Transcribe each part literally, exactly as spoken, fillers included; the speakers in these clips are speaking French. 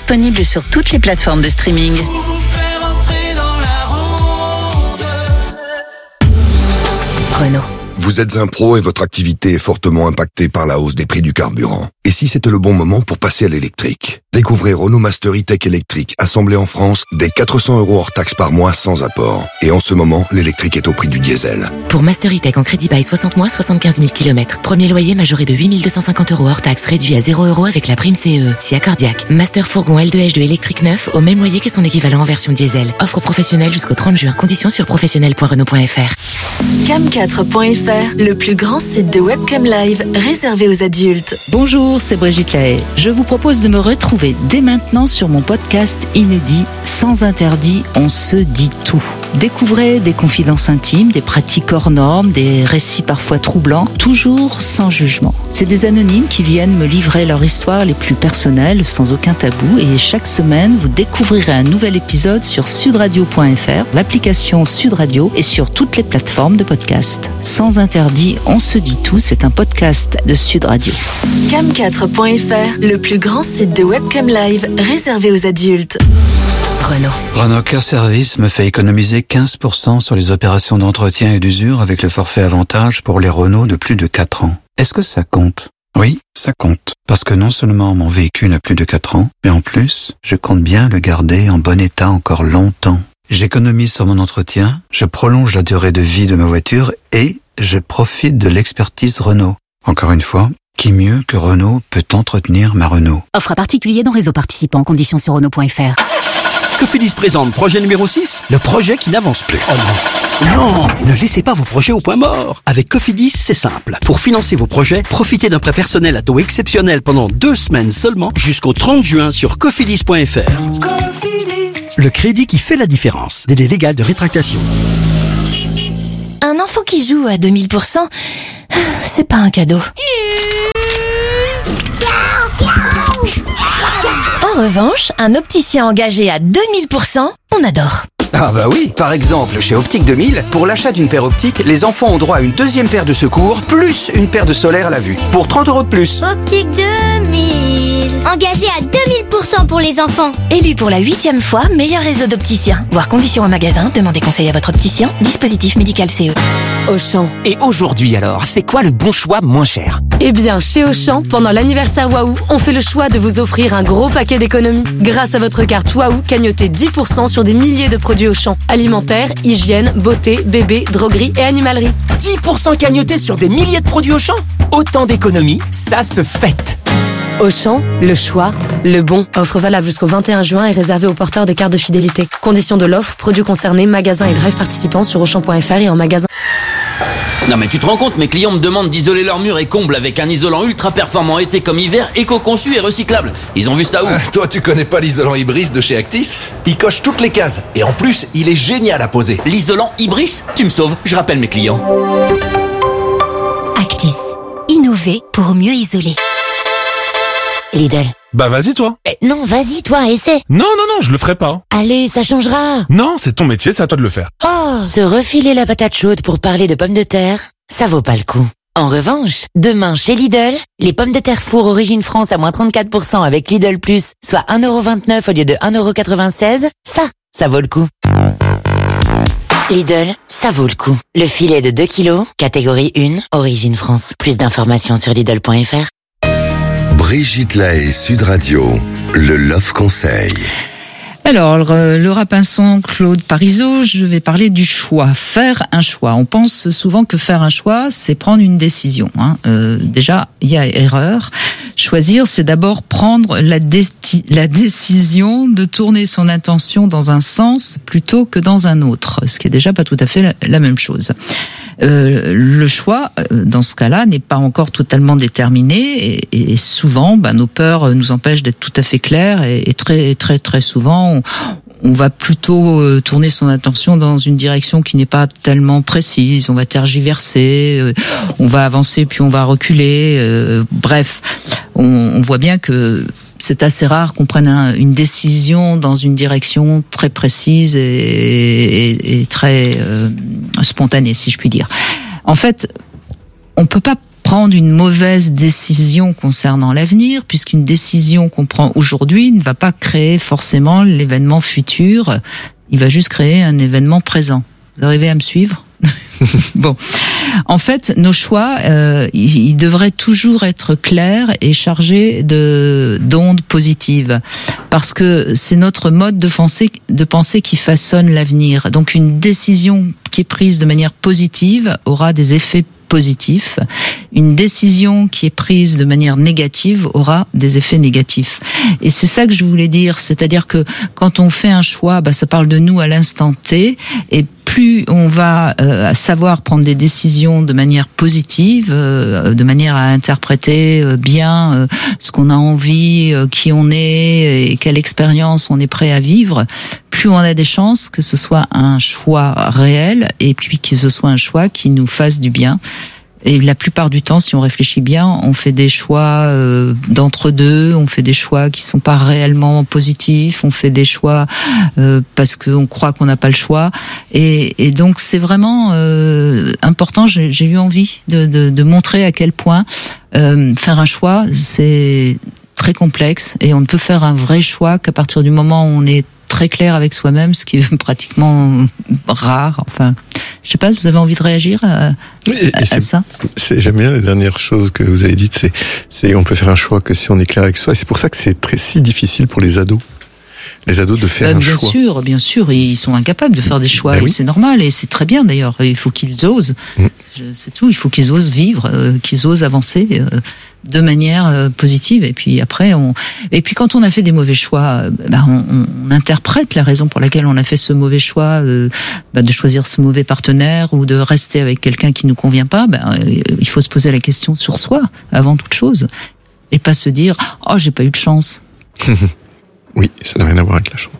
disponible sur toutes les plateformes de streaming. Renault. Vous êtes un pro et votre activité est fortement impactée par la hausse des prix du carburant. Et si c'était le bon moment pour passer à l'électrique? Découvrez Renault Master E-Tech électrique, assemblé en France, dès quatre cents euros hors taxe par mois sans apport. Et en ce moment, l'électrique est au prix du diesel. Pour Master E-Tech en crédit bail soixante mois, soixante-quinze mille kilomètres. Premier loyer majoré de huit mille deux cent cinquante euros hors taxe, réduit à zéro euros avec la prime C E E. Si accordiaque. Master fourgon L deux H deux électrique neuf au même loyer que son équivalent en version diesel. Offre professionnelle jusqu'au trente juin. Conditions sur professionnel point renault point f r. cam quatre point f r, le plus grand site de webcam live réservé aux adultes. Bonjour, c'est Brigitte Lahaye. Je vous propose de me retrouver dès maintenant sur mon podcast inédit Sans interdit, on se dit tout. Découvrez des confidences intimes, des pratiques hors normes, des récits parfois troublants, toujours sans jugement. C'est des anonymes qui viennent me livrer leur histoire les plus personnelles, sans aucun tabou, et chaque semaine, vous découvrirez un nouvel épisode sur sud radio point f r, l'application Sud Radio et sur toutes les plateformes de podcast. Sans interdit, on se dit tout, c'est un podcast de Sud Radio. cam quatre point f r, le plus grand site de webcam live réservé aux adultes. Renault. Renault Care Service me fait économiser quinze pour cent sur les opérations d'entretien et d'usure avec le forfait avantage pour les Renault de plus de quatre ans. Est-ce que ça compte? Oui, ça compte. Parce que non seulement mon véhicule a plus de quatre ans, mais en plus, je compte bien le garder en bon état encore longtemps. J'économise sur mon entretien, je prolonge la durée de vie de ma voiture et je profite de l'expertise Renault. Encore une fois, qui mieux que Renault peut entretenir ma Renault? Offre à particulier dans réseau participant. Conditions sur renault point f r. Cofidis présente projet numéro six, le projet qui n'avance plus. Oh non. Non, ne laissez pas vos projets au point mort. Avec Cofidis, c'est simple. Pour financer vos projets, profitez d'un prêt personnel à taux exceptionnel pendant deux semaines seulement jusqu'au trente juin sur cofidis point f r. Cofidis. Le crédit qui fait la différence. Délai légal de rétractation. Un enfant qui joue à deux mille pour cent, c'est pas un cadeau. En revanche, un opticien engagé à deux mille pour cent, on adore. Ah bah oui, par exemple, chez Optique deux mille, pour l'achat d'une paire optique, les enfants ont droit à une deuxième paire de secours, plus une paire de solaire à la vue, pour trente euros de plus. Optique deux mille, engagé à deux mille pour cent pour les enfants. Élu pour la huitième fois meilleur réseau d'opticiens. Voir conditions en magasin, demandez conseil à votre opticien. Dispositif médical C E. Auchan. Et aujourd'hui alors, c'est quoi le bon choix moins cher? Eh bien, chez Auchan, pendant l'anniversaire Waouh, on fait le choix de vous offrir un gros paquet d'économies. Grâce à votre carte Waouh, cagnotez dix pour cent sur des milliers de produits Auchan. Alimentaire, hygiène, beauté, bébé, droguerie et animalerie. dix pour cent cagnotés sur des milliers de produits Auchan? Autant d'économies, ça se fête. Auchan, le choix, le bon. Offre valable jusqu'au vingt et un juin et réservée aux porteurs de cartes de fidélité. Conditions de l'offre, produits concernés, magasins et drive participants sur auchan point f r et en magasin. Non mais tu te rends compte, mes clients me demandent d'isoler leurs murs et combles avec un isolant ultra performant été comme hiver, éco-conçu et recyclable. Ils ont vu ça où? euh, Toi tu connais pas l'isolant Ibris de chez Actis? Il coche toutes les cases et en plus il est génial à poser. L'isolant Ibris? Tu me sauves, je rappelle mes clients. Actis. Innover pour mieux isoler. Lidl. Bah vas-y toi. Eh, non, vas-y toi, essaie. Non, non, non, je le ferai pas. Allez, ça changera. Non, c'est ton métier, c'est à toi de le faire. Oh, se refiler la patate chaude pour parler de pommes de terre, ça vaut pas le coup. En revanche, demain chez Lidl, les pommes de terre four Origine France à moins trente-quatre pour cent avec Lidl Plus, soit un euro vingt-neuf au lieu de un euro quatre-vingt-seize, ça, ça vaut le coup. Lidl, ça vaut le coup. Le filet de deux kilos, catégorie un, Origine France. Plus d'informations sur lidl point f r. Brigitte Lahaye, Sud Radio, le Love Conseil. Alors, Laura Pinson, Claude Parisot, je vais parler du choix. Faire un choix. On pense souvent que faire un choix, c'est prendre une décision. Hein. Euh, déjà, il y a erreur. Choisir, c'est d'abord prendre la, dé- la décision de tourner son attention dans un sens plutôt que dans un autre, ce qui est déjà pas tout à fait la, la même chose. Euh, le choix, dans ce cas-là, n'est pas encore totalement déterminé et, et souvent, ben, nos peurs nous empêchent d'être tout à fait clairs et, et très, très, très souvent, on, on va plutôt euh, tourner son attention dans une direction qui n'est pas tellement précise. On va tergiverser, euh, on va avancer puis on va reculer. Euh, bref, on, on voit bien que c'est assez rare qu'on prenne un, une décision dans une direction très précise et, et, et très euh, spontanée, si je puis dire. En fait, on peut pas prendre une mauvaise décision concernant l'avenir, puisqu'une décision qu'on prend aujourd'hui ne va pas créer forcément l'événement futur, il va juste créer un événement présent. Vous arrivez à me suivre ? Bon, en fait, nos choix, euh, ils, ils devraient toujours être clairs et chargés de d'ondes positives, parce que c'est notre mode de pensée, de pensée qui façonne l'avenir. Donc, une décision qui est prise de manière positive aura des effets positifs. Une décision qui est prise de manière négative aura des effets négatifs. Et c'est ça que je voulais dire, c'est-à-dire que quand on fait un choix, bah, ça parle de nous à l'instant T, et plus on va euh, savoir prendre des décisions de manière positive, euh, de manière à interpréter euh, bien euh, ce qu'on a envie, euh, qui on est et quelle expérience on est prêt à vivre, plus on a des chances que ce soit un choix réel et puis que ce soit un choix qui nous fasse du bien. Et la plupart du temps, si on réfléchit bien, on fait des choix euh, d'entre-deux, on fait des choix qui sont pas réellement positifs, on fait des choix euh, parce qu'on croit qu'on n'a pas le choix. Et, et donc, c'est vraiment euh, important. J'ai, j'ai eu envie de, de, de montrer à quel point euh, faire un choix, c'est très complexe et on ne peut faire un vrai choix qu'à partir du moment où on est très clair avec soi-même, ce qui est pratiquement rare. Enfin, je sais pas, vous avez envie de réagir à, oui, et, à, et à ça? C'est, j'aime bien la dernière chose que vous avez dite, c'est, c'est on peut faire un choix que si on est clair avec soi. Et c'est pour ça que c'est très si difficile pour les ados. Les ados de faire euh, un bien choix. Bien sûr, bien sûr, ils sont incapables de faire des choix, ben et oui. C'est normal, et c'est très bien d'ailleurs. Il faut qu'ils osent, mmh. Je, c'est tout. Il faut qu'ils osent vivre, euh, qu'ils osent avancer euh, de manière euh, positive. Et puis après, on, et puis quand on a fait des mauvais choix, euh, ben on, on interprète la raison pour laquelle on a fait ce mauvais choix, euh, ben de choisir ce mauvais partenaire ou de rester avec quelqu'un qui nous convient pas. Ben euh, il faut se poser la question sur soi avant toute chose, et pas se dire oh j'ai pas eu de chance. Oui, ça n'a rien à voir avec la chance.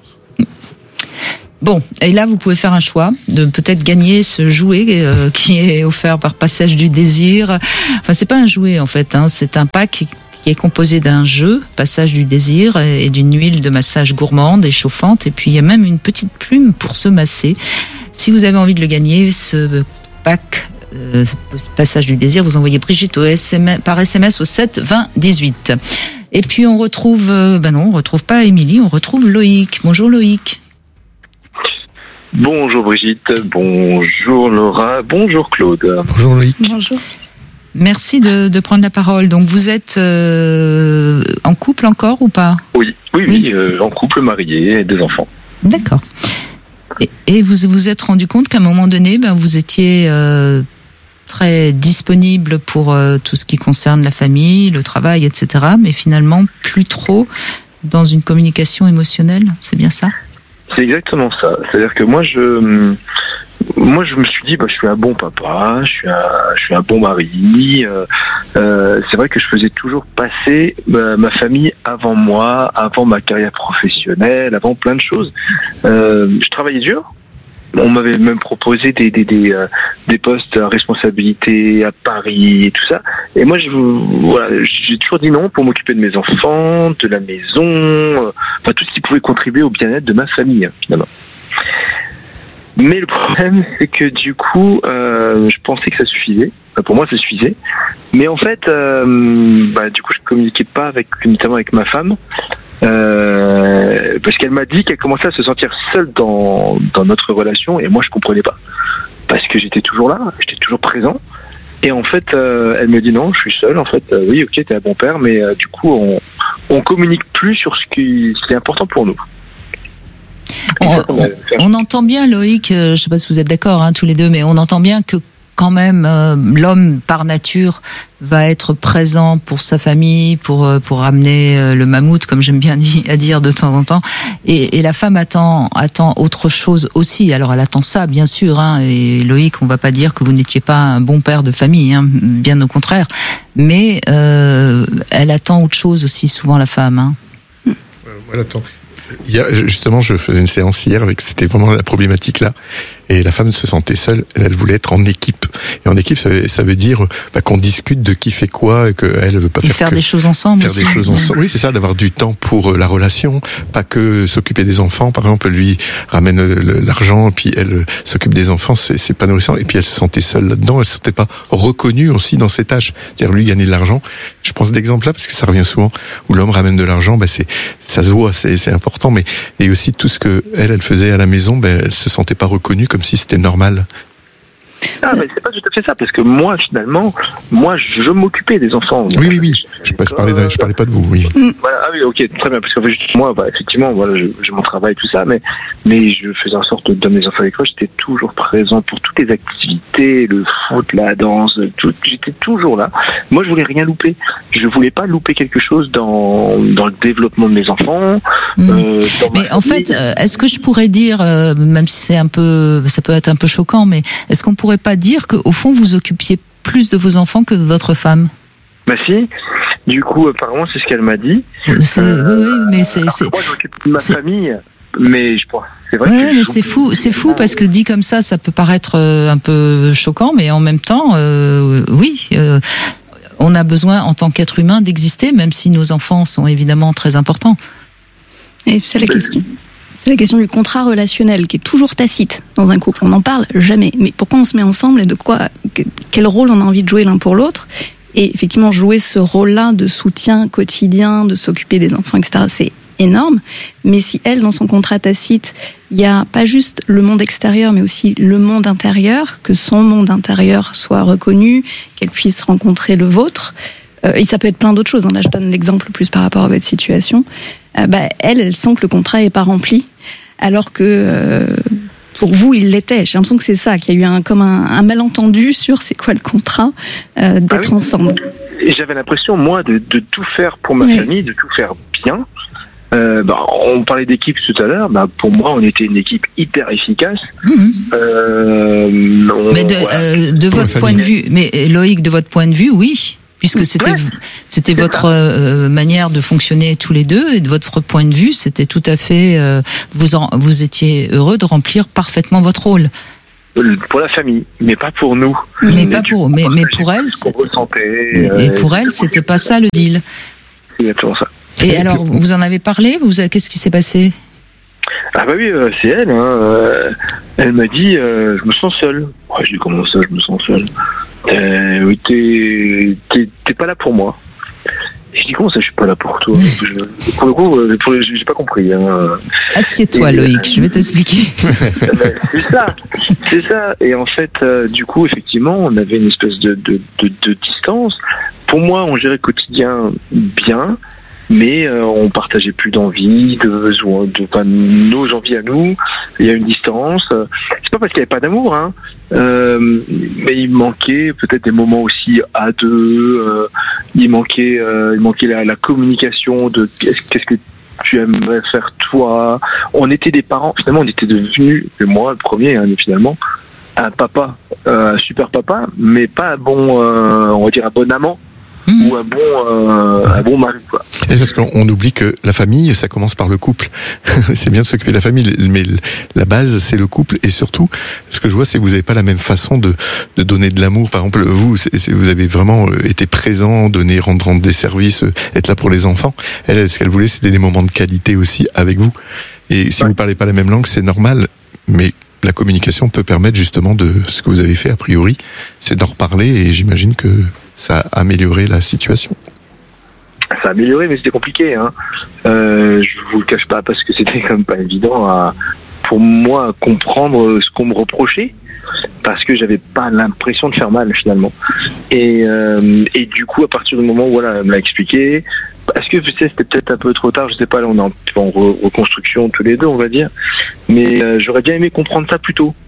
Bon, et là, vous pouvez faire un choix de peut-être gagner ce jouet euh, qui est offert par Passage du Désir. Enfin, c'est pas un jouet en fait, hein, c'est un pack qui est composé d'un jeu, Passage du Désir, et d'une huile de massage gourmande et chauffante. Et puis, il y a même une petite plume pour se masser. Si vous avez envie de le gagner, ce pack euh, Passage du Désir, vous envoyez Brigitte au S M S, par S M S au sept vingt dix-huit. Et puis on retrouve, euh, ben non, on retrouve pas Émilie, on retrouve Loïc. Bonjour Loïc. Bonjour Brigitte, bonjour Laura, bonjour Claude. Bonjour Loïc. Bonjour. Merci de, de prendre la parole. Donc vous êtes euh, en couple encore ou pas ? Oui, oui, oui, oui euh, en couple, marié et des enfants. D'accord. Et, et vous vous êtes rendu compte qu'à un moment donné, ben, vous étiez... Euh, très disponible pour euh, tout ce qui concerne la famille, le travail, et cetera, mais finalement plus trop dans une communication émotionnelle, c'est bien ça ? C'est exactement ça. C'est-à-dire que moi, je, moi, je me suis dit, bah, je suis un bon papa, je suis un, je suis un bon mari. Euh, euh, c'est vrai que je faisais toujours passer bah, ma famille avant moi, avant ma carrière professionnelle, avant plein de choses. Euh, je travaillais dur. On m'avait même proposé des des des, euh, des postes à responsabilité à Paris et tout ça. Et moi, je voilà, j'ai toujours dit non pour m'occuper de mes enfants, de la maison, euh, enfin tout ce qui pouvait contribuer au bien-être de ma famille, hein, finalement. Mais le problème, c'est que du coup, euh, je pensais que ça suffisait. Enfin, pour moi, ça suffisait. Mais en fait, euh, bah, du coup, je communiquais pas avec, notamment avec ma femme. Euh, parce qu'elle m'a dit qu'elle commençait à se sentir seule dans, dans notre relation, et moi je comprenais pas parce que j'étais toujours là, j'étais toujours présent, et en fait euh, elle me dit non, je suis seule en fait. Euh, oui, ok, t'es un bon père, mais euh, du coup on on communique plus sur ce qui, ce qui est important pour nous. On, ça, on, on entend bien Loïc, euh, je sais pas si vous êtes d'accord hein, tous les deux, mais on entend bien que quand même, euh, l'homme par nature va être présent pour sa famille, pour euh, pour amener euh, le mammouth, comme j'aime bien dit, à dire de temps en temps. Et, et la femme attend attend autre chose aussi. Alors elle attend ça, bien sûr. Hein, et Loïc, on va pas dire que vous n'étiez pas un bon père de famille, hein, bien au contraire. Mais euh, elle attend autre chose aussi, souvent la femme. Hein. Euh, elle attend. Hier, justement, je faisais une séance hier avec, c'était vraiment la problématique là. Et la femme se sentait seule, elle voulait être en équipe. Et en équipe, ça veut, ça veut dire bah, qu'on discute de qui fait quoi, et qu'elle veut pas et faire, faire que, des choses ensemble. Faire aussi. des choses ensemble. Oui, c'est ça, d'avoir du temps pour la relation, pas que s'occuper des enfants. Par exemple, lui ramène l'argent, puis elle s'occupe des enfants, c'est, c'est pas nourrissant. Et puis elle se sentait seule là-dedans, elle se sentait pas reconnue aussi dans ses tâches. C'est-à-dire lui gagner de l'argent. Je pense d'exemple là parce que ça revient souvent où l'homme ramène de l'argent, bah c'est ça se voit, c'est, c'est important. Mais et aussi tout ce que elle, elle faisait à la maison, bah, elle se sentait pas reconnue comme si c'était normal. Ah, mais c'est pas tout à fait ça, parce que moi, finalement, moi, je, je m'occupais des enfants. Oui, oui, oui. Je, je, parlais, de, je parlais pas de vous, oui. Voilà, ah oui, ok, très bien, parce que moi, bah, effectivement, voilà, j'ai mon travail, tout ça, mais, mais je faisais en sorte de donner les enfants à l'école, j'étais toujours présent pour toutes les activités, le foot, la danse, tout, j'étais toujours là. Moi, je voulais rien louper. Je voulais pas louper quelque chose dans, dans le développement de mes enfants. Mmh. Euh, dans mais en famille. fait, est-ce que je pourrais dire, euh, même si c'est un peu, ça peut être un peu choquant, mais est-ce qu'on pourrait pas dire qu'au fond vous occupiez plus de vos enfants que de votre femme? Bah si, du coup apparemment c'est ce qu'elle m'a dit. C'est, euh, oui, oui, mais c'est, c'est moi j'occupe de ma c'est... famille, mais je pense c'est vrai. Ouais, que mais je... c'est fou, c'est fou parce que dit comme ça, ça peut paraître euh, un peu choquant, mais en même temps, euh, oui. Euh, on a besoin en tant qu'être humain d'exister, même si nos enfants sont évidemment très importants. Et c'est la question. C'est la question du contrat relationnel qui est toujours tacite dans un couple. On n'en parle jamais. Mais pourquoi on se met ensemble et de quoi, quel rôle on a envie de jouer l'un pour l'autre? Et effectivement, jouer ce rôle-là de soutien quotidien, de s'occuper des enfants, et cetera, c'est énorme. Mais si elle, dans son contrat tacite, il n'y a pas juste le monde extérieur, mais aussi le monde intérieur, que son monde intérieur soit reconnu, qu'elle puisse rencontrer le vôtre, euh, et ça peut être plein d'autres choses. Hein. Là, je donne l'exemple plus par rapport à votre situation. Euh, bah, elle, elle sent que le contrat est pas rempli, alors que euh, pour vous, il l'était. J'ai l'impression que c'est ça, qu'il y a eu un, comme un, un malentendu sur c'est quoi le contrat euh, d'être ah oui. ensemble. Et j'avais l'impression, moi, de, de tout faire pour ma oui. famille, de tout faire bien. Euh, bah, on parlait d'équipe tout à l'heure. Bah, pour moi, on était une équipe hyper efficace. Mmh. Euh, on, mais de, voilà. euh, de votre point de vue, mais Loïc, de votre point de vue, oui. Puisque c'était, ouais, c'était votre euh, manière de fonctionner tous les deux, et de votre point de vue, c'était tout à fait, euh, vous en, vous étiez heureux de remplir parfaitement votre rôle. Pour la famille, mais pas pour nous. Mais, mais pas pour, mais, mais pour elle, c'est, et, euh, et pour elle, c'était pas ça le deal. C'est exactement ça. Et alors, vous en avez parlé, vous, qu'est-ce qui s'est passé? Ah bah oui, euh, c'est elle. Hein, euh, elle m'a dit, euh, je me sens seule. Ouais, je dis comment ça, je me sens seule. Euh, oui, t'es, t'es, t'es pas là pour moi. Et je dis comment ça, je suis pas là pour toi. je, Pour le coup, pour le, j'ai pas compris. Hein. Assieds-toi, et, Loïc, euh, je vais t'expliquer. C'est ça, c'est ça. Et en fait, euh, du coup, effectivement, on avait une espèce de, de, de, de distance. Pour moi, on gérait le quotidien bien. Mais euh, on partageait plus d'envie, de besoin, de enfin, nos envies à nous. Il y a une distance. C'est pas parce qu'il n'y avait pas d'amour, hein. Euh, mais il manquait peut-être des moments aussi à deux. Euh, il manquait, euh, il manquait la, la communication de qu'est-ce, qu'est-ce que tu aimerais faire toi. On était des parents. Finalement, on était devenus, et moi le premier, hein, finalement, un papa, euh, un super papa, mais pas un bon, euh, on va dire un bon amant. Mmh. Ou un bon, euh, un bon mari, quoi. Et parce qu'on on oublie que la famille, ça commence par le couple. C'est bien de s'occuper de la famille, mais la base, c'est le couple. Et surtout, ce que je vois, c'est que vous n'avez pas la même façon de, de donner de l'amour. Par exemple, vous, c'est, c'est, vous avez vraiment été présent, donner, rendre, rendre des services, être là pour les enfants. Elle, ce qu'elle voulait, c'était des moments de qualité aussi avec vous. Et si ouais. vous parlez pas la même langue, c'est normal. Mais la communication peut permettre justement de ce que vous avez fait a priori, c'est d'en reparler. Et j'imagine que ça a amélioré la situation. Ça a amélioré, mais c'était compliqué. Hein. Euh, je vous le cache pas parce que c'était quand même pas évident à, pour moi à comprendre ce qu'on me reprochait, parce que j'avais pas l'impression de faire mal finalement. Et, euh, et du coup, à partir du moment où voilà, elle me l'a expliqué, parce que tu sais, c'était peut-être un peu trop tard, je sais pas, là on est en, en re- reconstruction tous les deux, on va dire. Mais euh, j'aurais bien aimé comprendre ça plus tôt.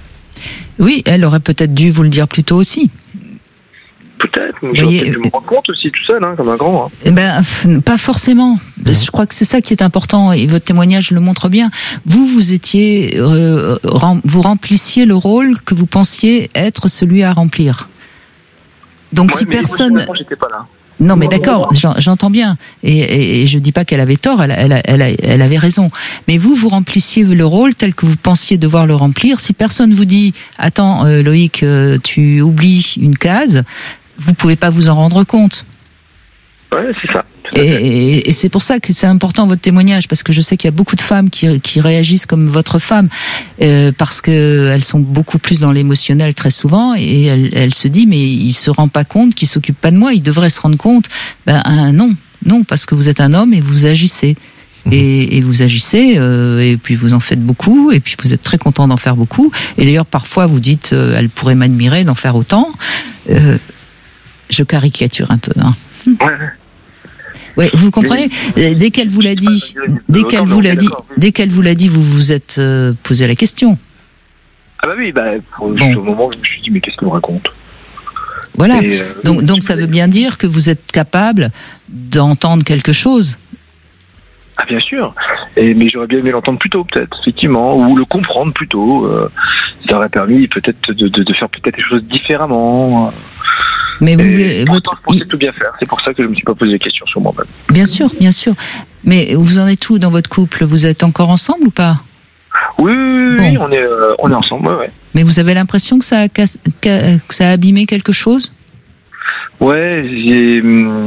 Oui, elle aurait peut-être dû vous le dire plus tôt aussi. Peut-être, mais j'aurais peut-être dû me rendre compte aussi tout seul, hein, comme un grand. Hein. Eh ben, pas forcément. Mmh. Je crois que c'est ça qui est important, et votre témoignage le montre bien. Vous, vous étiez, euh, rem, vous remplissiez le rôle que vous pensiez être celui à remplir. Donc ouais, si mais personne, moi, j'étais pas là. Non, mais d'accord, j'entends bien, et, et, et je dis pas qu'elle avait tort, elle, elle, elle, elle avait raison. Mais vous, vous remplissiez le rôle tel que vous pensiez devoir le remplir. Si personne vous dit, attends, euh, Loïc, euh, tu oublies une case, vous pouvez pas vous en rendre compte. Ouais, c'est ça. Et, et, et c'est pour ça que c'est important votre témoignage, parce que je sais qu'il y a beaucoup de femmes qui, qui réagissent comme votre femme, euh, parce que elles sont beaucoup plus dans l'émotionnel très souvent, et elle, elle se dit mais il se rend pas compte qu'il s'occupe pas de moi, il devrait se rendre compte. Ben un, non, non, parce que vous êtes un homme et vous agissez. Et, et vous agissez, euh, et puis vous en faites beaucoup, et puis vous êtes très content d'en faire beaucoup. Et d'ailleurs parfois vous dites, euh, elle pourrait m'admirer d'en faire autant. Euh, je caricature un peu. Hein. Ouais. Ouais, vous comprenez. Dès qu'elle vous l'a dit, dès qu'elle vous l'a dit, dès qu'elle vous l'a dit, vous vous êtes euh, posé la question. Ah bah oui, bah pour, bon. Au moment où je me suis dit mais qu'est-ce qu'elle me raconte. Voilà. Et, euh, donc donc ça veut bien dire que vous êtes capable d'entendre quelque chose. Ah bien sûr. Et mais j'aurais bien aimé l'entendre plus tôt peut-être, effectivement, ou le comprendre plus tôt. Euh, ça aurait permis peut-être de, de, de faire peut-être les choses différemment. Mais vous voulez, votre... je pensais tout bien faire. C'est pour ça que je me suis pas posé des questions sur moi-même. Bien sûr, bien sûr. Mais vous en êtes où dans votre couple? Vous êtes encore ensemble ou pas? Oui, oui, bon. oui, on est, euh, on est ensemble. Ouais, ouais. Mais vous avez l'impression que ça a, casse... que ça a abîmé quelque chose? Ouais, j'ai.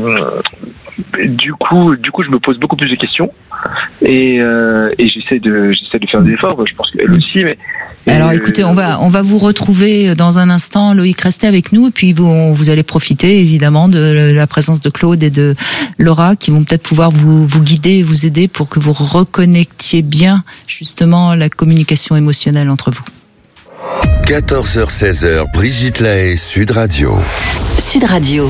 Du coup, du coup, je me pose beaucoup plus de questions et, euh, et j'essaie de, j'essaie de faire des efforts. Je pense qu'elle aussi, mais. Alors, écoutez, on va, on va vous retrouver dans un instant. Loïc, restez avec nous et puis vous, vous allez profiter évidemment de la présence de Claude et de Laura qui vont peut-être pouvoir vous, vous guider et vous aider pour que vous reconnectiez bien justement la communication émotionnelle entre vous. quatorze heures seize heures, Brigitte Lahaie, Sud Radio. Sud Radio.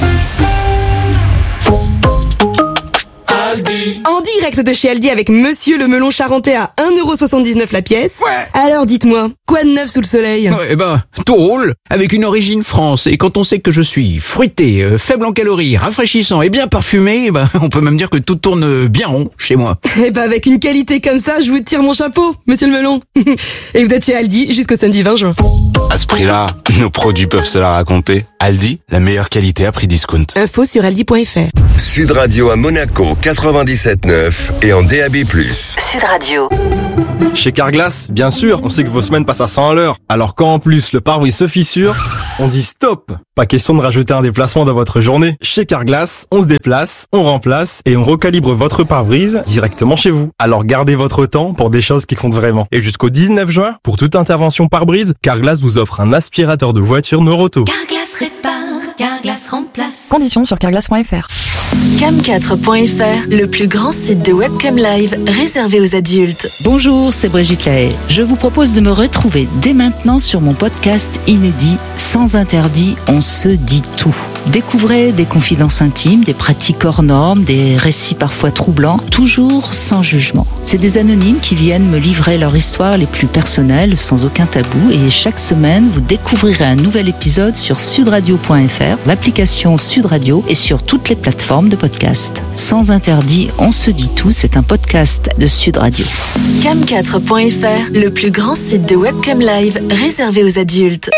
En direct de chez Aldi avec Monsieur le melon charentais à un euro soixante-dix-neuf la pièce. Ouais. Alors dites-moi, quoi de neuf sous le soleil? Eh ben, tôle, avec une origine France. Et quand on sait que je suis fruité, euh, faible en calories, rafraîchissant et bien parfumé, eh ben, on peut même dire que tout tourne bien rond chez moi. Eh ben, avec une qualité comme ça, je vous tire mon chapeau, Monsieur le melon. Et vous êtes chez Aldi jusqu'au samedi vingt juin. À ce prix-là, nos produits peuvent se la raconter. Aldi, la meilleure qualité à prix discount. Info sur aldi point f r. Sud Radio à Monaco, quatre-vingt-dix-sept neuf et en D A B plus. Sud Radio. Chez Carglass, bien sûr, on sait que vos semaines passent à cent à l'heure. Alors quand en plus le pare-brise se fissure, on dit stop. Pas question de rajouter un déplacement dans votre journée. Chez Carglass, on se déplace, on remplace et on recalibre votre pare-brise directement chez vous. Alors gardez votre temps pour des choses qui comptent vraiment. Et jusqu'au dix-neuf juin, pour toute intervention pare-brise, Carglass vous offre un aspirateur de voiture Noroto. Carglass répare, Carglass remplace. Conditions sur carglass point f r. cam quatre point f r, le plus grand site de webcam live réservé aux adultes. Bonjour, c'est Brigitte Lahaie. Je vous propose de me retrouver dès maintenant sur mon podcast inédit Sans interdit, on se dit tout. Découvrez des confidences intimes, des pratiques hors normes, des récits parfois troublants, toujours sans jugement. C'est des anonymes qui viennent me livrer leur histoire les plus personnelles, sans aucun tabou, et chaque semaine, vous découvrirez un nouvel épisode sur sudradio point f r, l'application Sud Radio et sur toutes les plateformes de podcast. Sans interdit, on se dit tout, c'est un podcast de Sud Radio. cam quatre point f r, le plus grand site de webcam live réservé aux adultes.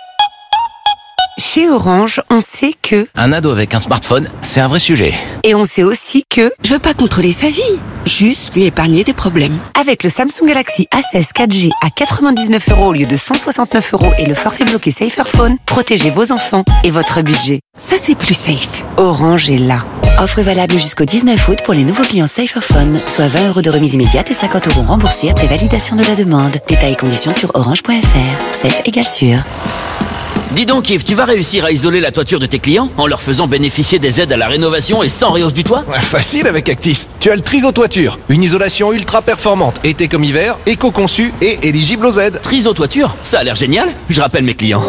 Chez Orange, on sait que... Un ado avec un smartphone, c'est un vrai sujet. Et on sait aussi que... Je veux pas contrôler sa vie, juste lui épargner des problèmes. Avec le Samsung Galaxy A seize quatre G à quatre-vingt-dix-neuf euros au lieu de cent soixante-neuf euros et le forfait bloqué Saferphone, protégez vos enfants et votre budget. Ça, c'est plus safe. Orange est là. Offre valable jusqu'au dix-neuf août pour les nouveaux clients Saferphone, soit vingt euros de remise immédiate et cinquante euros remboursés après validation de la demande. Détails et conditions sur orange point f r. Safe égale sûr. Dis donc Yves, tu vas réussir à isoler la toiture de tes clients en leur faisant bénéficier des aides à la rénovation et sans réhausse du toit? Ouais, facile avec Actis. Tu as le Triso Toiture, une isolation ultra performante, été comme hiver, éco-conçue et éligible aux aides. Triso Toiture, ça a l'air génial. Je rappelle mes clients.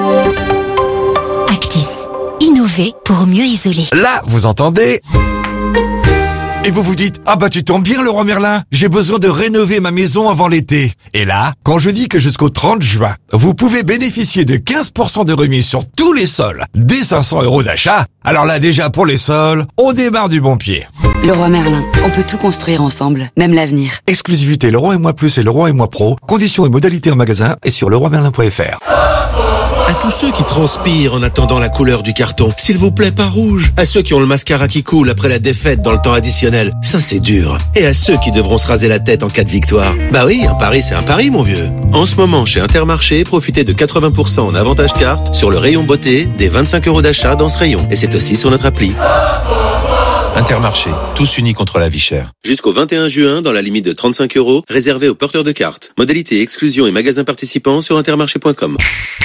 Actis, innover pour mieux isoler. Là, vous entendez ? Et vous vous dites, ah bah tu tombes bien Leroy Merlin, j'ai besoin de rénover ma maison avant l'été. Et là, quand je dis que jusqu'au trente juin, vous pouvez bénéficier de quinze pour cent de remise sur tous les sols, dès cinq cents euros d'achat, alors là déjà pour les sols, on démarre du bon pied. Leroy Merlin, on peut tout construire ensemble, même l'avenir. Exclusivité Leroy et Moi Plus et Leroy et Moi Pro, conditions et modalités en magasin et sur leroy merlin point f r. À tous ceux qui transpirent en attendant la couleur du carton, s'il vous plaît, pas rouge. À ceux qui ont le mascara qui coule après la défaite dans le temps additionnel, ça c'est dur. Et à ceux qui devront se raser la tête en cas de victoire. Bah oui, un pari c'est un pari, mon vieux. En ce moment, chez Intermarché, profitez de quatre-vingts pour cent en avantage carte sur le rayon beauté, des vingt-cinq euros d'achat dans ce rayon. Et c'est aussi sur notre appli. Intermarché, tous unis contre la vie chère. Jusqu'au vingt et un juin, dans la limite de trente-cinq euros, réservé aux porteurs de cartes. Modalité, exclusion et magasins participants sur intermarché point com.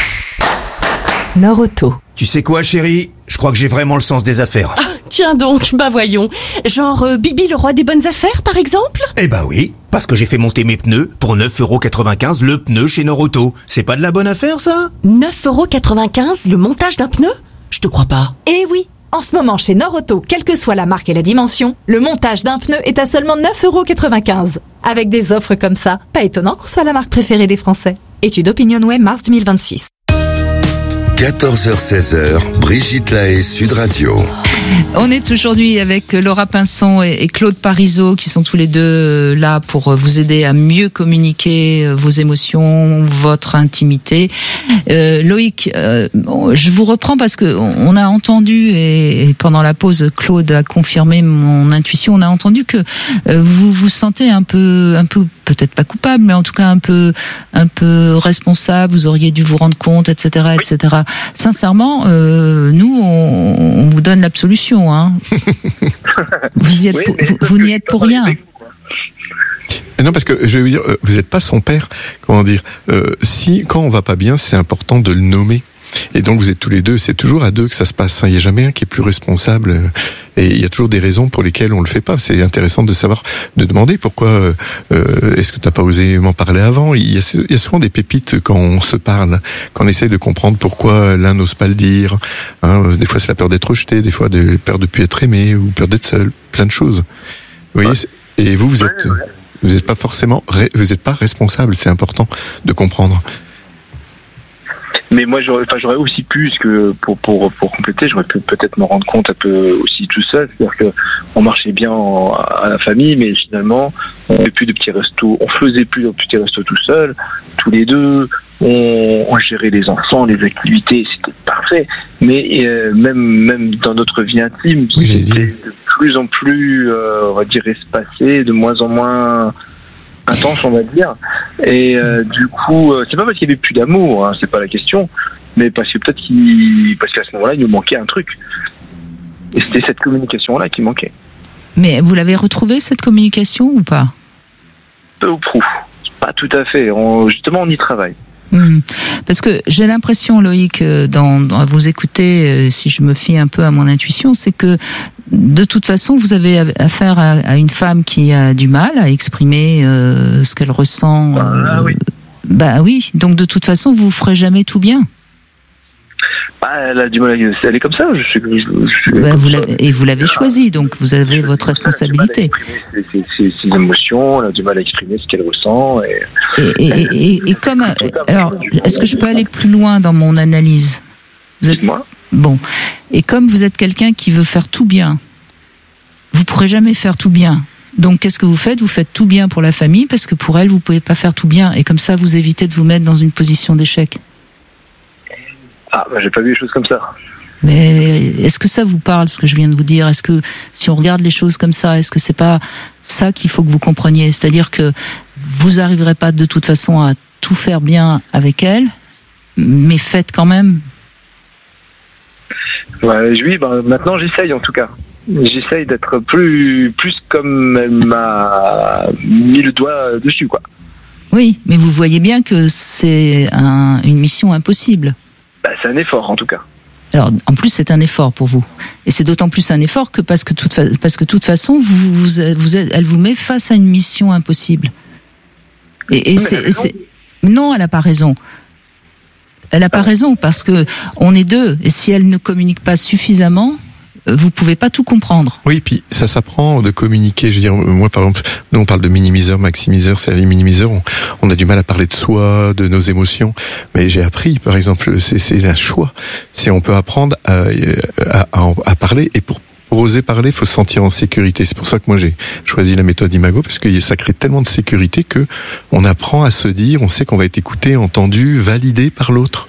Nord-Auto. Tu sais quoi, chérie? Je crois que j'ai vraiment le sens des affaires. Ah, tiens donc, bah voyons. Genre euh, Bibi le roi des bonnes affaires, par exemple? Eh bah oui, parce que j'ai fait monter mes pneus pour neuf euros quatre-vingt-quinze le pneu chez Nord-Auto. C'est pas de la bonne affaire, ça? neuf euros quatre-vingt-quinze le montage d'un pneu? Je te crois pas. Eh oui. En ce moment, chez Nord-Auto, quelle que soit la marque et la dimension, le montage d'un pneu est à seulement neuf euros quatre-vingt-quinze. Avec des offres comme ça, pas étonnant qu'on soit la marque préférée des Français. Étude OpinionWay, mars deux mille vingt-six. quatorze heures seize, Brigitte Lahaie, Sud Radio. On est aujourd'hui avec Laura Pinson et Claude Parisot qui sont tous les deux là pour vous aider à mieux communiquer vos émotions, votre intimité. Euh, Loïc, euh, je vous reprends parce que on a entendu et pendant la pause Claude a confirmé mon intuition. On a entendu que vous vous sentez un peu, un peu peut-être pas coupable, mais en tout cas un peu, un peu responsable. Vous auriez dû vous rendre compte, et cetera, et cetera. Sincèrement, euh, nous on, on vous donne l'absolution. Hein. Vous, y êtes oui, pour, vous, vous n'y êtes pour rien. Non, parce que je veux dire, vous n'êtes pas son père. Comment dire euh, Si quand on va pas bien, c'est important de le nommer. Et donc vous êtes tous les deux. C'est toujours à deux que ça se passe. Il n'y a jamais un qui est plus responsable. Et il y a toujours des raisons pour lesquelles on le fait pas. C'est intéressant de savoir, de demander pourquoi. Euh, est-ce que t'as pas osé m'en parler avant? Il y, a, il y a souvent des pépites quand on se parle, quand on essaie de comprendre pourquoi l'un n'ose pas le dire. Hein, des fois c'est la peur d'être rejeté, des fois de peur de plus être aimé ou peur d'être seul. Plein de choses. Vous voyez. Et vous, vous êtes, vous n'êtes pas forcément, vous n'êtes pas responsable. C'est important de comprendre. Mais moi, j'aurais, enfin, j'aurais aussi pu, parce que pour pour pour compléter, j'aurais pu peut-être me rendre compte un peu aussi tout seul, c'est-à-dire que on marchait bien en, à la famille, mais finalement, on faisait plus de petits restos, on faisait plus de petits restos tout seul, tous les deux, on, on gérait les enfants, les activités, c'était parfait. Mais euh, même même dans notre vie intime, oui, c'était de plus en plus, euh, on va dire, espacé, de moins en moins intense, on va dire. Et euh, du coup, euh, c'est pas parce qu'il y avait plus d'amour, hein, c'est pas la question, mais parce que peut-être qu'il, parce qu'à ce moment-là, il nous manquait un truc. Et c'était cette communication-là qui manquait. Mais vous l'avez retrouvée, cette communication, ou pas? Peu ou prou. Pas tout à fait. On, justement, on y travaille. Mmh. Parce que j'ai l'impression, Loïc, dans, dans, à vous écouter, si je me fie un peu à mon intuition, c'est que de toute façon, vous avez affaire à, à une femme qui a du mal à exprimer euh, ce qu'elle ressent. Euh, ah oui. Bah oui. Donc de toute façon, vous ferez jamais tout bien. Bah, elle a du mal à, elle est comme ça. Je suis, je, je suis bah, comme vous ça. Et vous l'avez choisi, donc vous avez votre responsabilité. Elle a du mal à exprimer ses, ses, ses émotions, elle a du mal à exprimer ce qu'elle ressent. Et, et, et, et, et comme, alors, est-ce que je peux aller plus loin dans mon analyse? Vous êtes... Dites-moi. Bon. Et comme vous êtes quelqu'un qui veut faire tout bien, vous pourrez jamais faire tout bien. Donc, qu'est-ce que vous faites? Vous faites tout bien pour la famille, parce que pour elle, vous pouvez pas faire tout bien. Et comme ça, vous évitez de vous mettre dans une position d'échec. Ah, bah, j'ai pas vu les choses comme ça. Mais est-ce que ça vous parle, ce que je viens de vous dire? Est-ce que, si on regarde les choses comme ça, est-ce que c'est pas ça qu'il faut que vous compreniez? C'est-à-dire que vous arriverez pas de toute façon à tout faire bien avec elle, mais faites quand même. Ouais, oui, bah, maintenant j'essaye en tout cas. J'essaye d'être plus, plus comme elle m'a mis le doigt dessus, quoi. Oui, mais vous voyez bien que c'est un, une mission impossible. Bah, c'est un effort en tout cas. Alors, en plus, c'est un effort pour vous. Et c'est d'autant plus un effort que parce que toute, fa- parce que toute façon, vous, vous, vous êtes, elle vous met face à une mission impossible. Et, et c'est, et c'est, non, elle n'a pas raison. Elle n'a pas raison parce que on est deux. Et si elle ne communique pas suffisamment, vous pouvez pas tout comprendre. Oui, puis ça s'apprend de communiquer. Je veux dire, moi par exemple, nous on parle de minimiseur, maximiseur, c'est les minimiseurs. On, on a du mal à parler de soi, de nos émotions. Mais j'ai appris, par exemple, c'est, c'est un choix. C'est on peut apprendre à, à, à, à parler et pour Pour oser parler, il faut se sentir en sécurité. C'est pour ça que moi j'ai choisi la méthode Imago, parce que ça crée tellement de sécurité que on apprend à se dire, on sait qu'on va être écouté, entendu, validé par l'autre.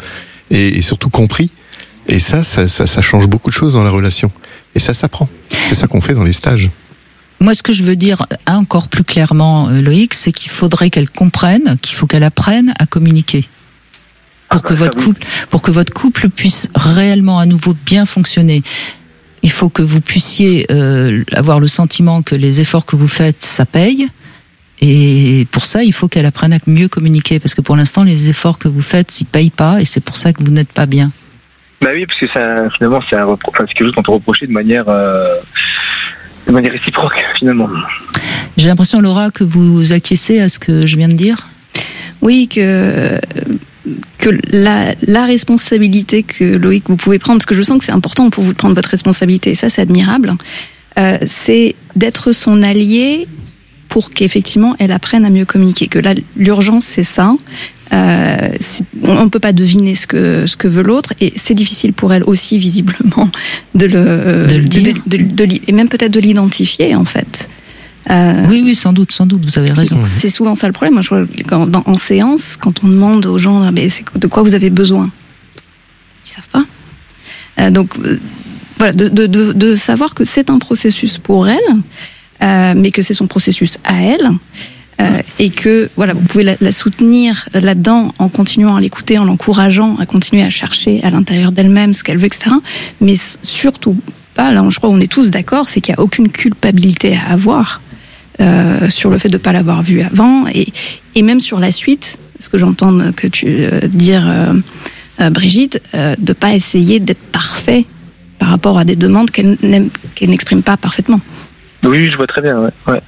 et, et surtout compris. Et ça, ça, ça, ça change beaucoup de choses dans la relation. Et ça s'apprend. C'est ça qu'on fait dans les stages. Moi, ce que je veux dire encore plus clairement, Loïc, c'est qu'il faudrait qu'elle comprenne, qu'il faut qu'elle apprenne à communiquer. Pour que votre couple, pour que votre couple puisse réellement à nouveau bien fonctionner. Il faut que vous puissiez euh, avoir le sentiment que les efforts que vous faites, ça paye. Et pour ça, il faut qu'elle apprenne à mieux communiquer. Parce que pour l'instant, les efforts que vous faites, ils payent pas. Et c'est pour ça que vous n'êtes pas bien. Bah oui, parce que ça, finalement, c'est, un repro- enfin, c'est quelque chose qu'on peut reprocher de manière, euh, de manière réciproque, finalement. J'ai l'impression, Laura, que vous acquiescez à ce que je viens de dire. Oui, que que la, la responsabilité que Loïc vous pouvez prendre, parce que je sens que c'est important pour vous de prendre votre responsabilité, et ça c'est admirable, euh, c'est d'être son allié pour qu'effectivement elle apprenne à mieux communiquer. Que là, l'urgence c'est ça. Euh, c'est, on ne peut pas deviner ce que ce que veut l'autre, et c'est difficile pour elle aussi visiblement de le, de le dire, de, de, de, de, et même peut-être de l'identifier en fait. Euh, oui, oui, sans doute, sans doute, vous avez raison. C'est souvent ça le problème. Moi, je vois, quand, dans, en séance, quand on demande aux gens, mais c'est, de quoi vous avez besoin, ils savent pas. Euh, donc, euh, voilà, de, de, de, de savoir que c'est un processus pour elle, euh, mais que c'est son processus à elle, euh, et que voilà, vous pouvez la, la soutenir là-dedans en continuant à l'écouter, en l'encourageant à continuer à chercher à l'intérieur d'elle-même ce qu'elle veut, et cetera. Mais surtout pas, là, je crois qu'on est tous d'accord, c'est qu'il n'y a aucune culpabilité à avoir. Euh, sur le fait de ne pas l'avoir vu avant, et, et même sur la suite, ce que j'entends que tu euh, dire euh, euh, Brigitte, euh, de ne pas essayer d'être parfait par rapport à des demandes qu'elle, qu'elle n'exprime pas parfaitement. Oui, je vois très bien, ouais. ouais.